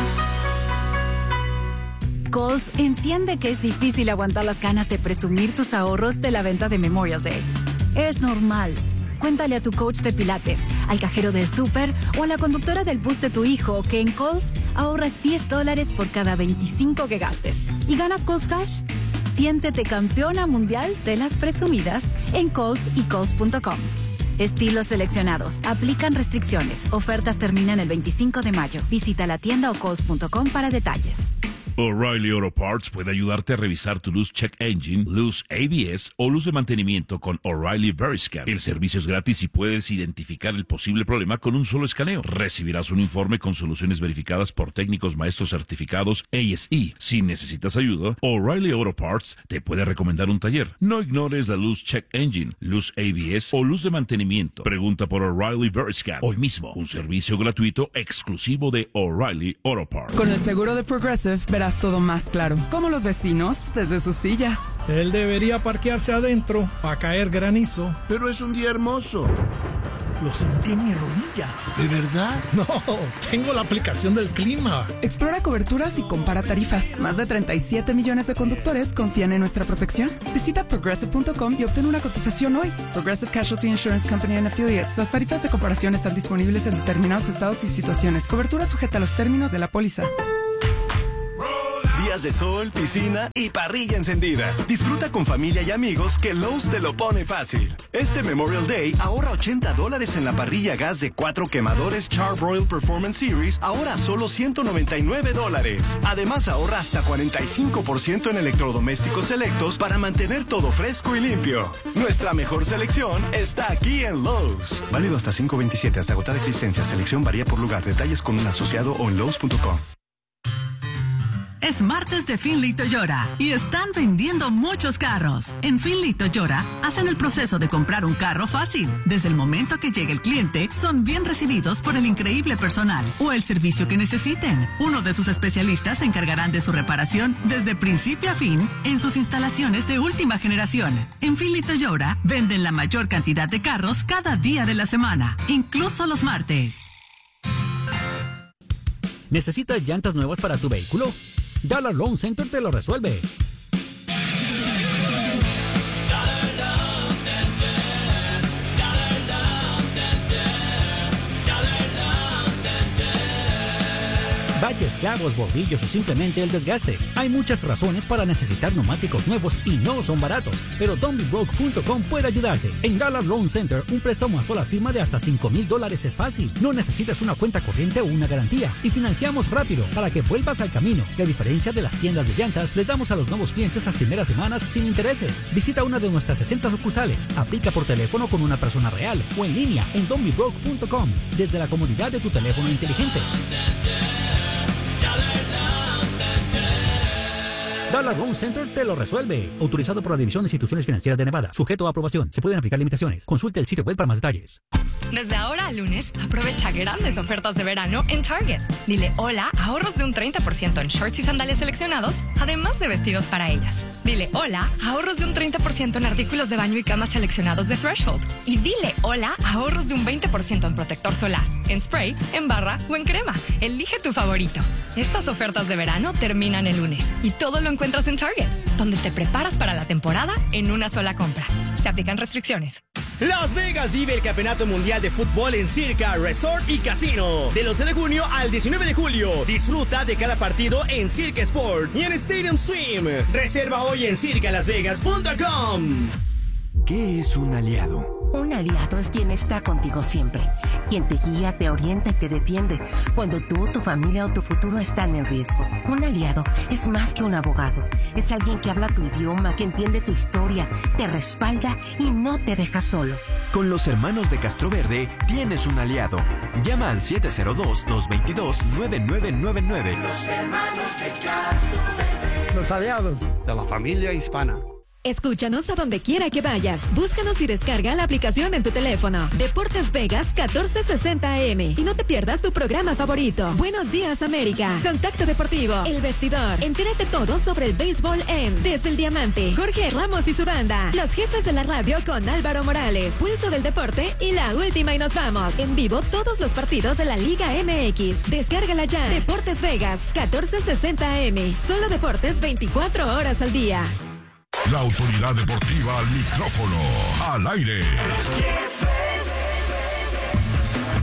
Kohl's entiende que es difícil aguantar las ganas de presumir tus ahorros de la venta de Memorial Day. Es normal. Cuéntale a tu coach de pilates, al cajero del súper o a la conductora del bus de tu hijo que en Kohl's ahorras $10 por cada 25 que gastes. ¿Y ganas Kohl's Cash? Siéntete campeona mundial de las presumidas en Kohl's y Kohl's.com. Estilos seleccionados. Aplican restricciones. Ofertas terminan el 25 de mayo. Visita la tienda o Kohl's.com para detalles. O'Reilly Auto Parts puede ayudarte a revisar tu luz check engine, luz ABS o luz de mantenimiento con O'Reilly Veriscan. El servicio es gratis y puedes identificar el posible problema con un solo escaneo. Recibirás un informe con soluciones verificadas por técnicos maestros certificados ASE. Si necesitas ayuda, O'Reilly Auto Parts te puede recomendar un taller. No ignores la luz check engine, luz ABS o luz de mantenimiento. Pregunta por O'Reilly Veriscan hoy mismo. Un servicio gratuito exclusivo de O'Reilly Auto Parts. Con el seguro de Progressive verás todo más claro, como los vecinos desde sus sillas. Él debería parquearse adentro para caer granizo. Pero es un día hermoso. Lo sentí en mi rodilla. ¿De verdad? No, tengo la aplicación del clima. Explora coberturas y compara tarifas. Más de 37 millones de conductores confían en nuestra protección. Visita Progressive.com y obtén una cotización hoy. Progressive Casualty Insurance Company and Affiliates. Las tarifas de comparación están disponibles en determinados estados y situaciones. Cobertura sujeta a los términos de la póliza. Días de sol, piscina y parrilla encendida. Disfruta con familia y amigos que Lowe's te lo pone fácil. Este Memorial Day ahorra $80 en la parrilla gas de 4 quemadores Char-Broil Performance Series, ahora solo $199. Además ahorra hasta 45% en electrodomésticos selectos para mantener todo fresco y limpio. Nuestra mejor selección está aquí en Lowe's. Válido hasta 5/27 hasta agotar existencia. Selección varía por lugar. Detalles con un asociado o en Lowe's.com. Es martes de Finley Toyota y están vendiendo muchos carros. En Finley Toyota hacen el proceso de comprar un carro fácil. Desde el momento que llegue el cliente, son bien recibidos por el increíble personal o el servicio que necesiten. Uno de sus especialistas se encargarán de su reparación desde principio a fin en sus instalaciones de última generación. En Finley Toyota venden la mayor cantidad de carros cada día de la semana, incluso los martes. ¿Necesitas llantas nuevas para tu vehículo? Dollar Loan Center te lo resuelve. Baches, clavos, bordillos o simplemente el desgaste. Hay muchas razones para necesitar neumáticos nuevos y no son baratos, pero don'tbebroke.com puede ayudarte. En Dollar Loan Center, un préstamo a sola firma de hasta $5,000 es fácil. No necesitas una cuenta corriente o una garantía y financiamos rápido para que vuelvas al camino. Y a diferencia de las tiendas de llantas, les damos a los nuevos clientes las primeras semanas sin intereses. Visita una de nuestras 60 sucursales, aplica por teléfono con una persona real o en línea en don'tbebroke.com desde la comodidad de tu teléfono inteligente. Dollar Loan Center te lo resuelve. Autorizado por la División de Instituciones Financieras de Nevada. Sujeto a aprobación. Se pueden aplicar limitaciones. Consulte el sitio web para más detalles. Desde ahora a lunes, aprovecha grandes ofertas de verano en Target. Dile hola a ahorros de un 30% en shorts y sandalias seleccionados, además de vestidos para ellas. Dile hola a ahorros de un 30% en artículos de baño y cama seleccionados de Threshold. Y dile hola a ahorros de un 20% en protector solar, en spray, en barra o en crema. Elige tu favorito. Estas ofertas de verano terminan el lunes y todo lo encuentras en Target, donde te preparas para la temporada en una sola compra. Se aplican restricciones. Las Vegas vive el Campeonato Mundial de Fútbol en Circa Resort y Casino. Del 11 de junio al 19 de julio. Disfruta de cada partido en Circa Sport y en Stadium Swim. Reserva hoy en circalasvegas.com. ¿Qué es un aliado? Un aliado es quien está contigo siempre, quien te guía, te orienta y te defiende cuando tú, tu familia o tu futuro están en riesgo. Un aliado es más que un abogado, es alguien que habla tu idioma, que entiende tu historia, te respalda y no te deja solo. Con los hermanos de Castroverde tienes un aliado. Llama al 702-222-9999. Los hermanos de Castroverde. Los aliados de la familia hispana. Escúchanos a donde quiera que vayas. Búscanos y descarga la aplicación en tu teléfono. Deportes Vegas 1460 AM. Y no te pierdas tu programa favorito. Buenos Días América. Contacto Deportivo. El Vestidor. Entérate todo sobre el béisbol en Desde el Diamante. Jorge Ramos y su banda. Los jefes de la radio con Álvaro Morales. Pulso del deporte y la última y nos vamos. En vivo todos los partidos de la Liga MX. Descárgala ya. Deportes Vegas 1460 AM. Solo deportes 24 horas al día. La autoridad deportiva al micrófono, al aire.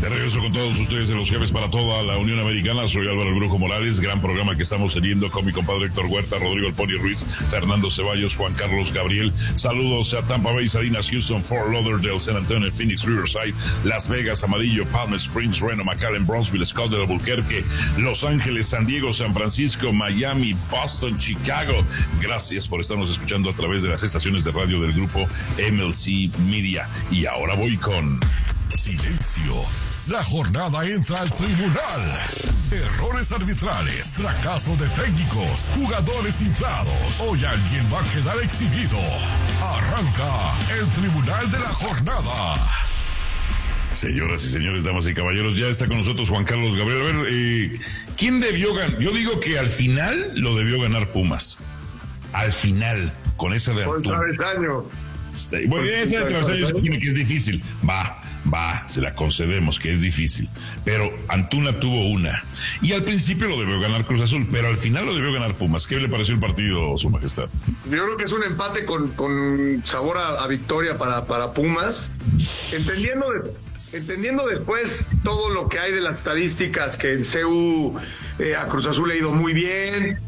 De regreso con todos ustedes en Los Jefes para toda la Unión Americana. Soy Álvaro El Brujo Morales. Gran programa que estamos teniendo con mi compadre Héctor Huerta, Rodrigo El Pony Ruiz, Fernando Ceballos, Juan Carlos Gabriel. Saludos a Tampa Bay, Salinas, Houston, Fort Lauderdale, San Antonio, Phoenix, Riverside, Las Vegas, Amarillo, Palm Springs, Reno, McAllen, Bronzeville, Scottsdale, Albuquerque, Los Ángeles, San Diego, San Francisco, Miami, Boston, Chicago. Gracias por estarnos escuchando a través de las estaciones de radio del grupo MLC Media. Y ahora voy con... Silencio. La jornada entra al tribunal. Errores arbitrales, fracaso de técnicos, jugadores inflados. Hoy alguien va a quedar exhibido. Arranca el tribunal de la jornada. Señoras y señores, damas y caballeros, ya está con nosotros Juan Carlos Gabriel. A ver, ¿quién debió ganar? Yo digo que al final lo debió ganar Pumas. Al final, con esa de Antuna. Con travesaño. Bueno, esa de travesaño se supone que es difícil. Va, se la concedemos que es difícil, pero Antuna tuvo una y al principio lo debió ganar Cruz Azul, pero al final lo debió ganar Pumas. ¿Qué le pareció el partido, Su Majestad? Yo creo que es un empate con sabor a victoria para Pumas, entendiendo después todo lo que hay de las estadísticas, que en CU a Cruz Azul le ha ido muy bien,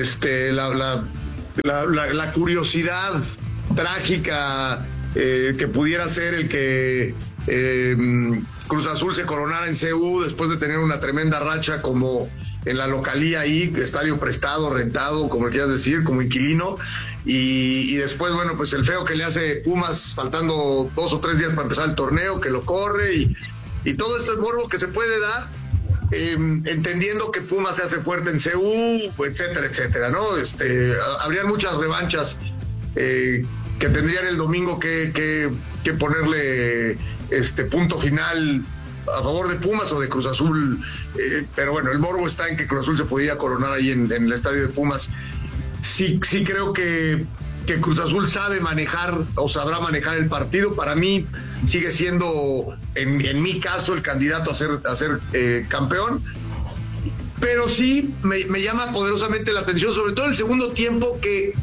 la curiosidad trágica que pudiera ser el que Cruz Azul se coronara en CU después de tener una tremenda racha como en la localía ahí, estadio prestado, rentado, como quieras decir, como inquilino, y después, bueno, pues el feo que le hace Pumas faltando 2 o 3 días para empezar el torneo, que lo corre, y todo esto es morbo que se puede dar, entendiendo que Pumas se hace fuerte en CU, etcétera, etcétera, ¿no? Habrían muchas revanchas que tendrían el domingo que ponerle punto final a favor de Pumas o de Cruz Azul, pero bueno, el morbo está en que Cruz Azul se podía coronar ahí en el estadio de Pumas. Sí creo que Cruz Azul sabe manejar o sabrá manejar el partido. Para mí sigue siendo, en mi caso, el candidato a ser campeón, pero sí me llama poderosamente la atención, sobre todo el segundo tiempo, que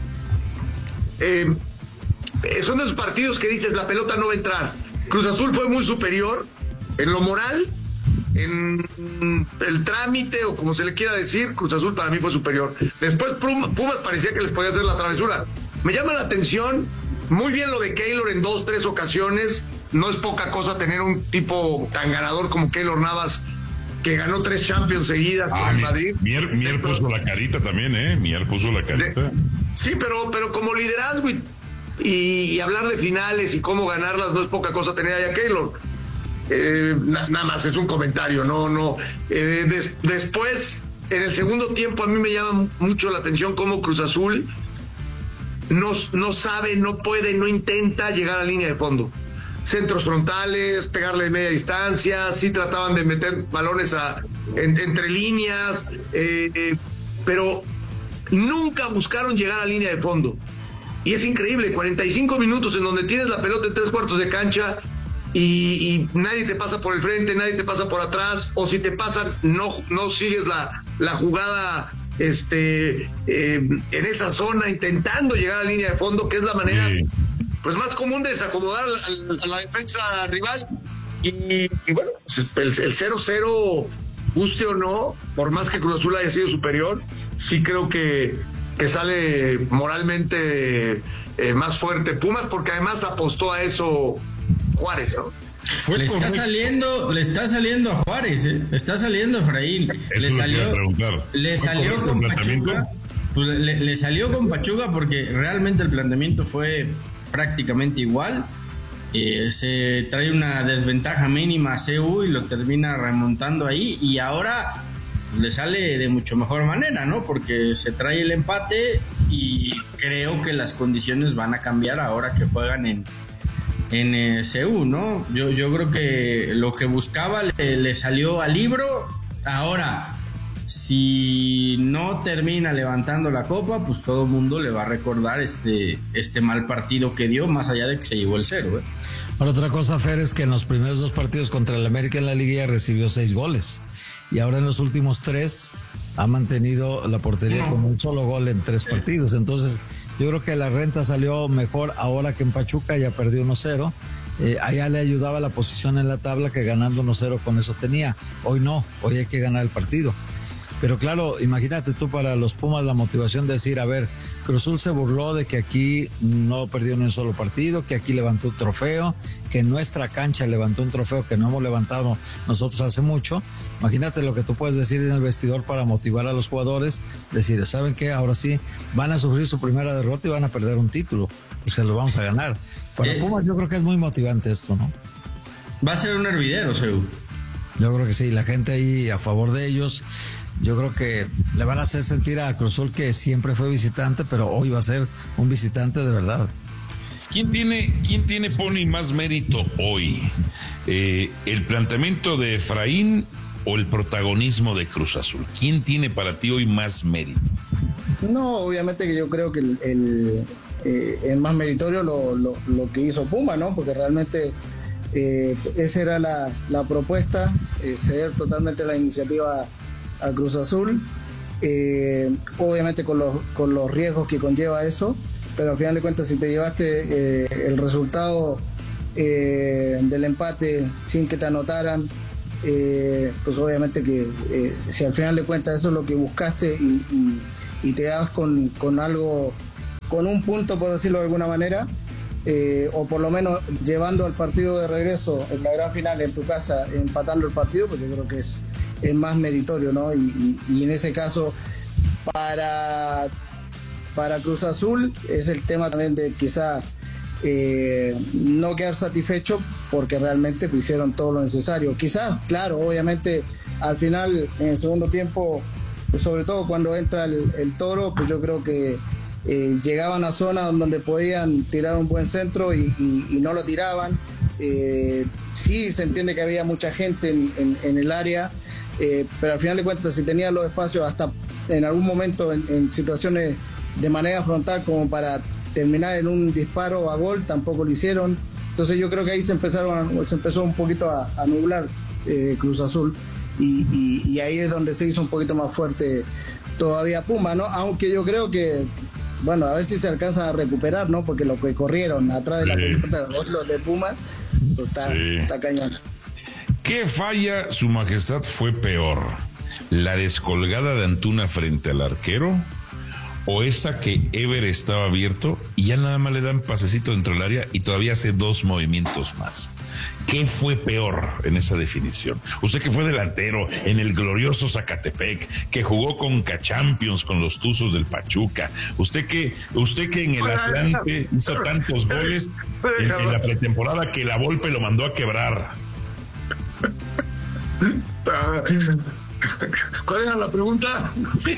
son de esos partidos que dices, la pelota no va a entrar. Cruz Azul fue muy superior en lo moral, en el trámite o como se le quiera decir. Cruz Azul para mí fue superior. Después Pumas parecía que les podía hacer la travesura. Me llama la atención muy bien lo de Keylor en 2-3 ocasiones. No es poca cosa tener un tipo tan ganador como Keylor Navas, que ganó 3 Champions seguidas con el Madrid. Mier puso la carita también, Mier puso la carita. Sí, pero como liderazgo y hablar de finales y cómo ganarlas no es poca cosa tener ahí a Keylor. Nada más es un comentario, no. Después, en el segundo tiempo, a mí me llama mucho la atención cómo Cruz Azul no sabe, no puede, no intenta llegar a la línea de fondo. Centros frontales, pegarle de media distancia, sí trataban de meter balones entre líneas, pero nunca buscaron llegar a la línea de fondo. Y es increíble, 45 minutos en donde tienes la pelota en 3/4 de cancha y nadie te pasa por el frente, nadie te pasa por atrás, o si te pasan, no sigues la jugada en esa zona, intentando llegar a la línea de fondo, que es la manera pues más común de desacomodar a la defensa rival. Y bueno, el 0-0, guste o no, por más que Cruz Azul haya sido superior, sí creo que sale moralmente más fuerte Pumas, porque además apostó a eso Juárez, ¿no? Le está saliendo a Juárez, está saliendo a Efraín. Le salió con Pachuca. Le salió con Pachuca porque realmente el planteamiento fue prácticamente igual. Se trae una desventaja mínima a CU y lo termina remontando ahí, y ahora le sale de mucho mejor manera, ¿no? Porque se trae el empate y creo que las condiciones van a cambiar ahora que juegan en CU, ¿no? Yo creo que lo que buscaba le salió al libro. Ahora, si no termina levantando la copa, pues todo el mundo le va a recordar este mal partido que dio, más allá de que se llevó el 0, ¿eh? Ahora, otra cosa, Fer, es que en los primeros 2 partidos contra el América en la Liguilla recibió 6 goles. Y ahora en los últimos 3 ha mantenido la portería con un solo gol en 3 partidos. Entonces, yo creo que la renta salió mejor ahora que en Pachuca, ya perdió 1-0. allá le ayudaba la posición en la tabla, que ganando 1-0 con eso tenía. Hoy no, hoy hay que ganar el partido. Pero claro, imagínate tú, para los Pumas la motivación de decir, a ver, Cruz Azul se burló de que aquí no perdió ni un solo partido, que aquí levantó un trofeo, que en nuestra cancha levantó un trofeo que no hemos levantado nosotros hace mucho. Imagínate lo que tú puedes decir en el vestidor para motivar a los jugadores, decir, ¿saben qué? Ahora sí, van a sufrir su primera derrota y van a perder un título, y se lo vamos a ganar. Para Pumas yo creo que es muy motivante esto, ¿no? Va a ser un hervidero, Seu. Yo creo que sí, la gente ahí a favor de ellos. Yo creo que le van a hacer sentir a Cruz Azul que siempre fue visitante, pero hoy va a ser un visitante de verdad. ¿Quién tiene, Pony, más mérito hoy? ¿El planteamiento de Efraín o el protagonismo de Cruz Azul? ¿Quién tiene para ti hoy más mérito? No, obviamente que yo creo que el más meritorio lo que hizo Puma, ¿no? Porque realmente esa era la propuesta, ceder totalmente la iniciativa a Cruz Azul, obviamente con los riesgos que conlleva eso, pero al final de cuentas, si te llevaste el resultado del empate sin que te anotaran, pues obviamente que si al final de cuentas eso es lo que buscaste y te das con algo, con un punto, por decirlo de alguna manera, o por lo menos llevando al partido de regreso en la gran final en tu casa, empatando el partido, pues yo creo que es más meritorio, ¿no? Y en ese caso, para Cruz Azul es el tema también de quizá no quedar satisfecho, porque realmente pues, hicieron todo lo necesario. Quizás, claro, obviamente al final, en el segundo tiempo, pues, sobre todo cuando entra el Toro, pues yo creo que llegaban a zonas donde podían tirar un buen centro y no lo tiraban. Sí, se entiende que había mucha gente en el área, pero al final de cuentas, si tenían los espacios hasta en algún momento en situaciones de manera frontal como para terminar en un disparo a gol, tampoco lo hicieron. Entonces yo creo que ahí se empezó un poquito a nublar Cruz Azul y ahí es donde se hizo un poquito más fuerte todavía Puma, ¿no? Aunque yo creo que, bueno, a ver si se alcanza a recuperar, ¿no? Porque lo que corrieron atrás de la pelota, los de Puma, pues está cañón. ¿Qué falla su majestad fue peor? ¿La descolgada de Antuna frente al arquero? ¿O esa que Ever estaba abierto y ya nada más le dan pasecito dentro del área y todavía hace 2 movimientos más? ¿Qué fue peor en esa definición? Usted que fue delantero en el glorioso Zacatepec, que jugó con Champions con los Tuzos del Pachuca, usted que en el Atlante hizo tantos goles en la pretemporada que la Volpe lo mandó a quebrar. ¿Cuál era la pregunta?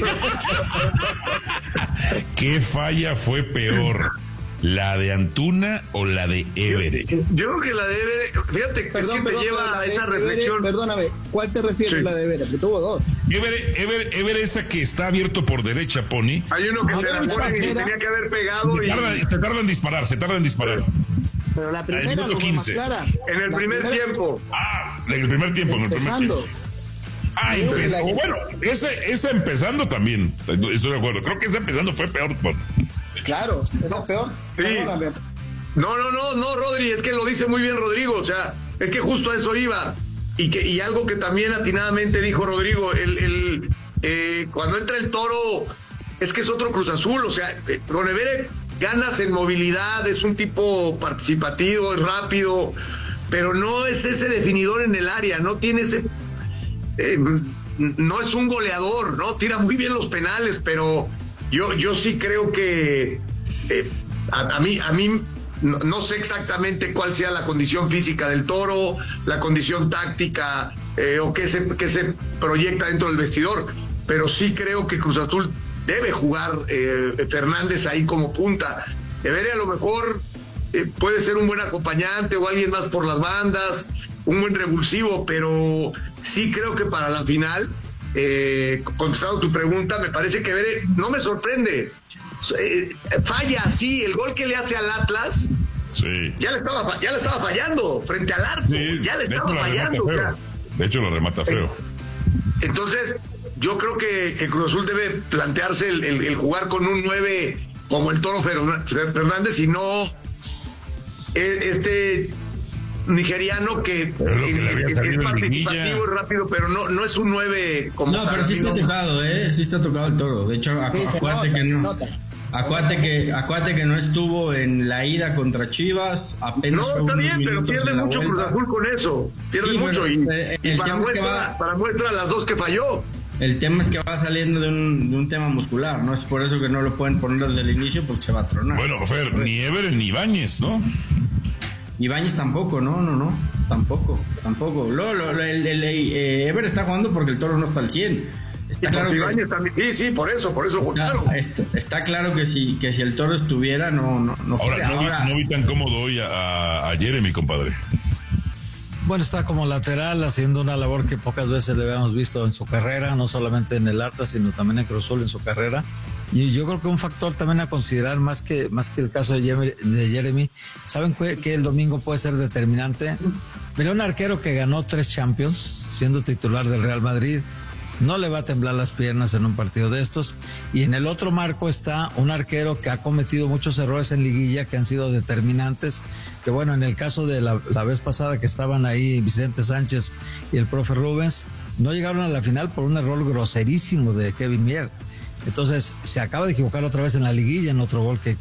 ¿Qué falla fue peor? ¿La de Antuna o la de Évere? Yo creo que la de Évere, fíjate que perdón, te lleva a esa reflexión. Perdóname, ¿cuál te refieres la de Évere? Porque tuvo 2. Évere esa que está abierto por derecha, Pony. Hay uno que se la pone y tenía que haber pegado. Se tarda en disparar. Pero la primera no fue más clara. En el primer tiempo. En el primer tiempo. Bueno, ese empezando también, estoy de acuerdo. Creo que ese empezando fue peor. Claro, ese es peor. Sí. No, Rodri, es que lo dice muy bien Rodrigo, o sea, es que justo a eso iba. Y algo que también atinadamente dijo Rodrigo, cuando entra el Toro, es que es otro Cruz Azul, o sea, con Évere ganas en movilidad, es un tipo participativo, es rápido, pero no es ese definidor en el área, no tiene ese... no es un goleador, ¿no? Tira muy bien los penales, pero yo sí creo que a mí no sé exactamente cuál sea la condición física del Toro, la condición táctica o qué se proyecta dentro del vestidor, pero sí creo que Cruz Azul debe jugar Fernández ahí como punta. Évere a lo mejor puede ser un buen acompañante o alguien más por las bandas, un buen revulsivo, pero sí creo que para la final, contestando tu pregunta, me parece que Évere no me sorprende. Falla, sí, el gol que le hace al Atlas, sí. ya le estaba fallando frente al arco, ya le estaba fallando. De hecho, lo remata feo. Entonces, yo creo que Cruz Azul debe plantearse el jugar con un 9 como el Toro Fernández y no nigeriano que es participativo y rápido, pero no es un 9 como no, pero sí está tocado, sí está tocado el Toro. De hecho, acuérdate que no. Acuérdate que no estuvo en la ida contra Chivas, apenas. No, está bien, pero pierde mucho Cruz Azul con eso. Pierde mucho. Y para muestra las dos que falló. El tema es que va saliendo de un tema muscular, ¿no? Es por eso que no lo pueden poner desde el inicio porque se va a tronar. Bueno, Fer, ni Ever ni Ibáñez, ¿no? Ibáñez tampoco, no. Tampoco. Ever está jugando porque el Toro no está al 100. Está claro que también, sí, por eso claro. Está claro que si el Toro estuviera, no. Ahora, no vi tan cómodo hoy a Jeremy, compadre. Bueno, está como lateral haciendo una labor que pocas veces le habíamos visto en su carrera, no solamente en el Atlas, sino también en Cruz Azul en su carrera. Y yo creo que un factor también a considerar más que el caso de Jeremy, ¿saben que el domingo puede ser determinante? Mira, un arquero que ganó 3 Champions, siendo titular del Real Madrid, no le va a temblar las piernas en un partido de estos. Y en el otro marco está un arquero que ha cometido muchos errores en liguilla que han sido determinantes, que bueno, en el caso de la vez pasada que estaban ahí Vicente Sánchez y el profe Rubens, no llegaron a la final por un error groserísimo de Kevin Mier. Entonces se acaba de equivocar otra vez en la liguilla, en otro gol que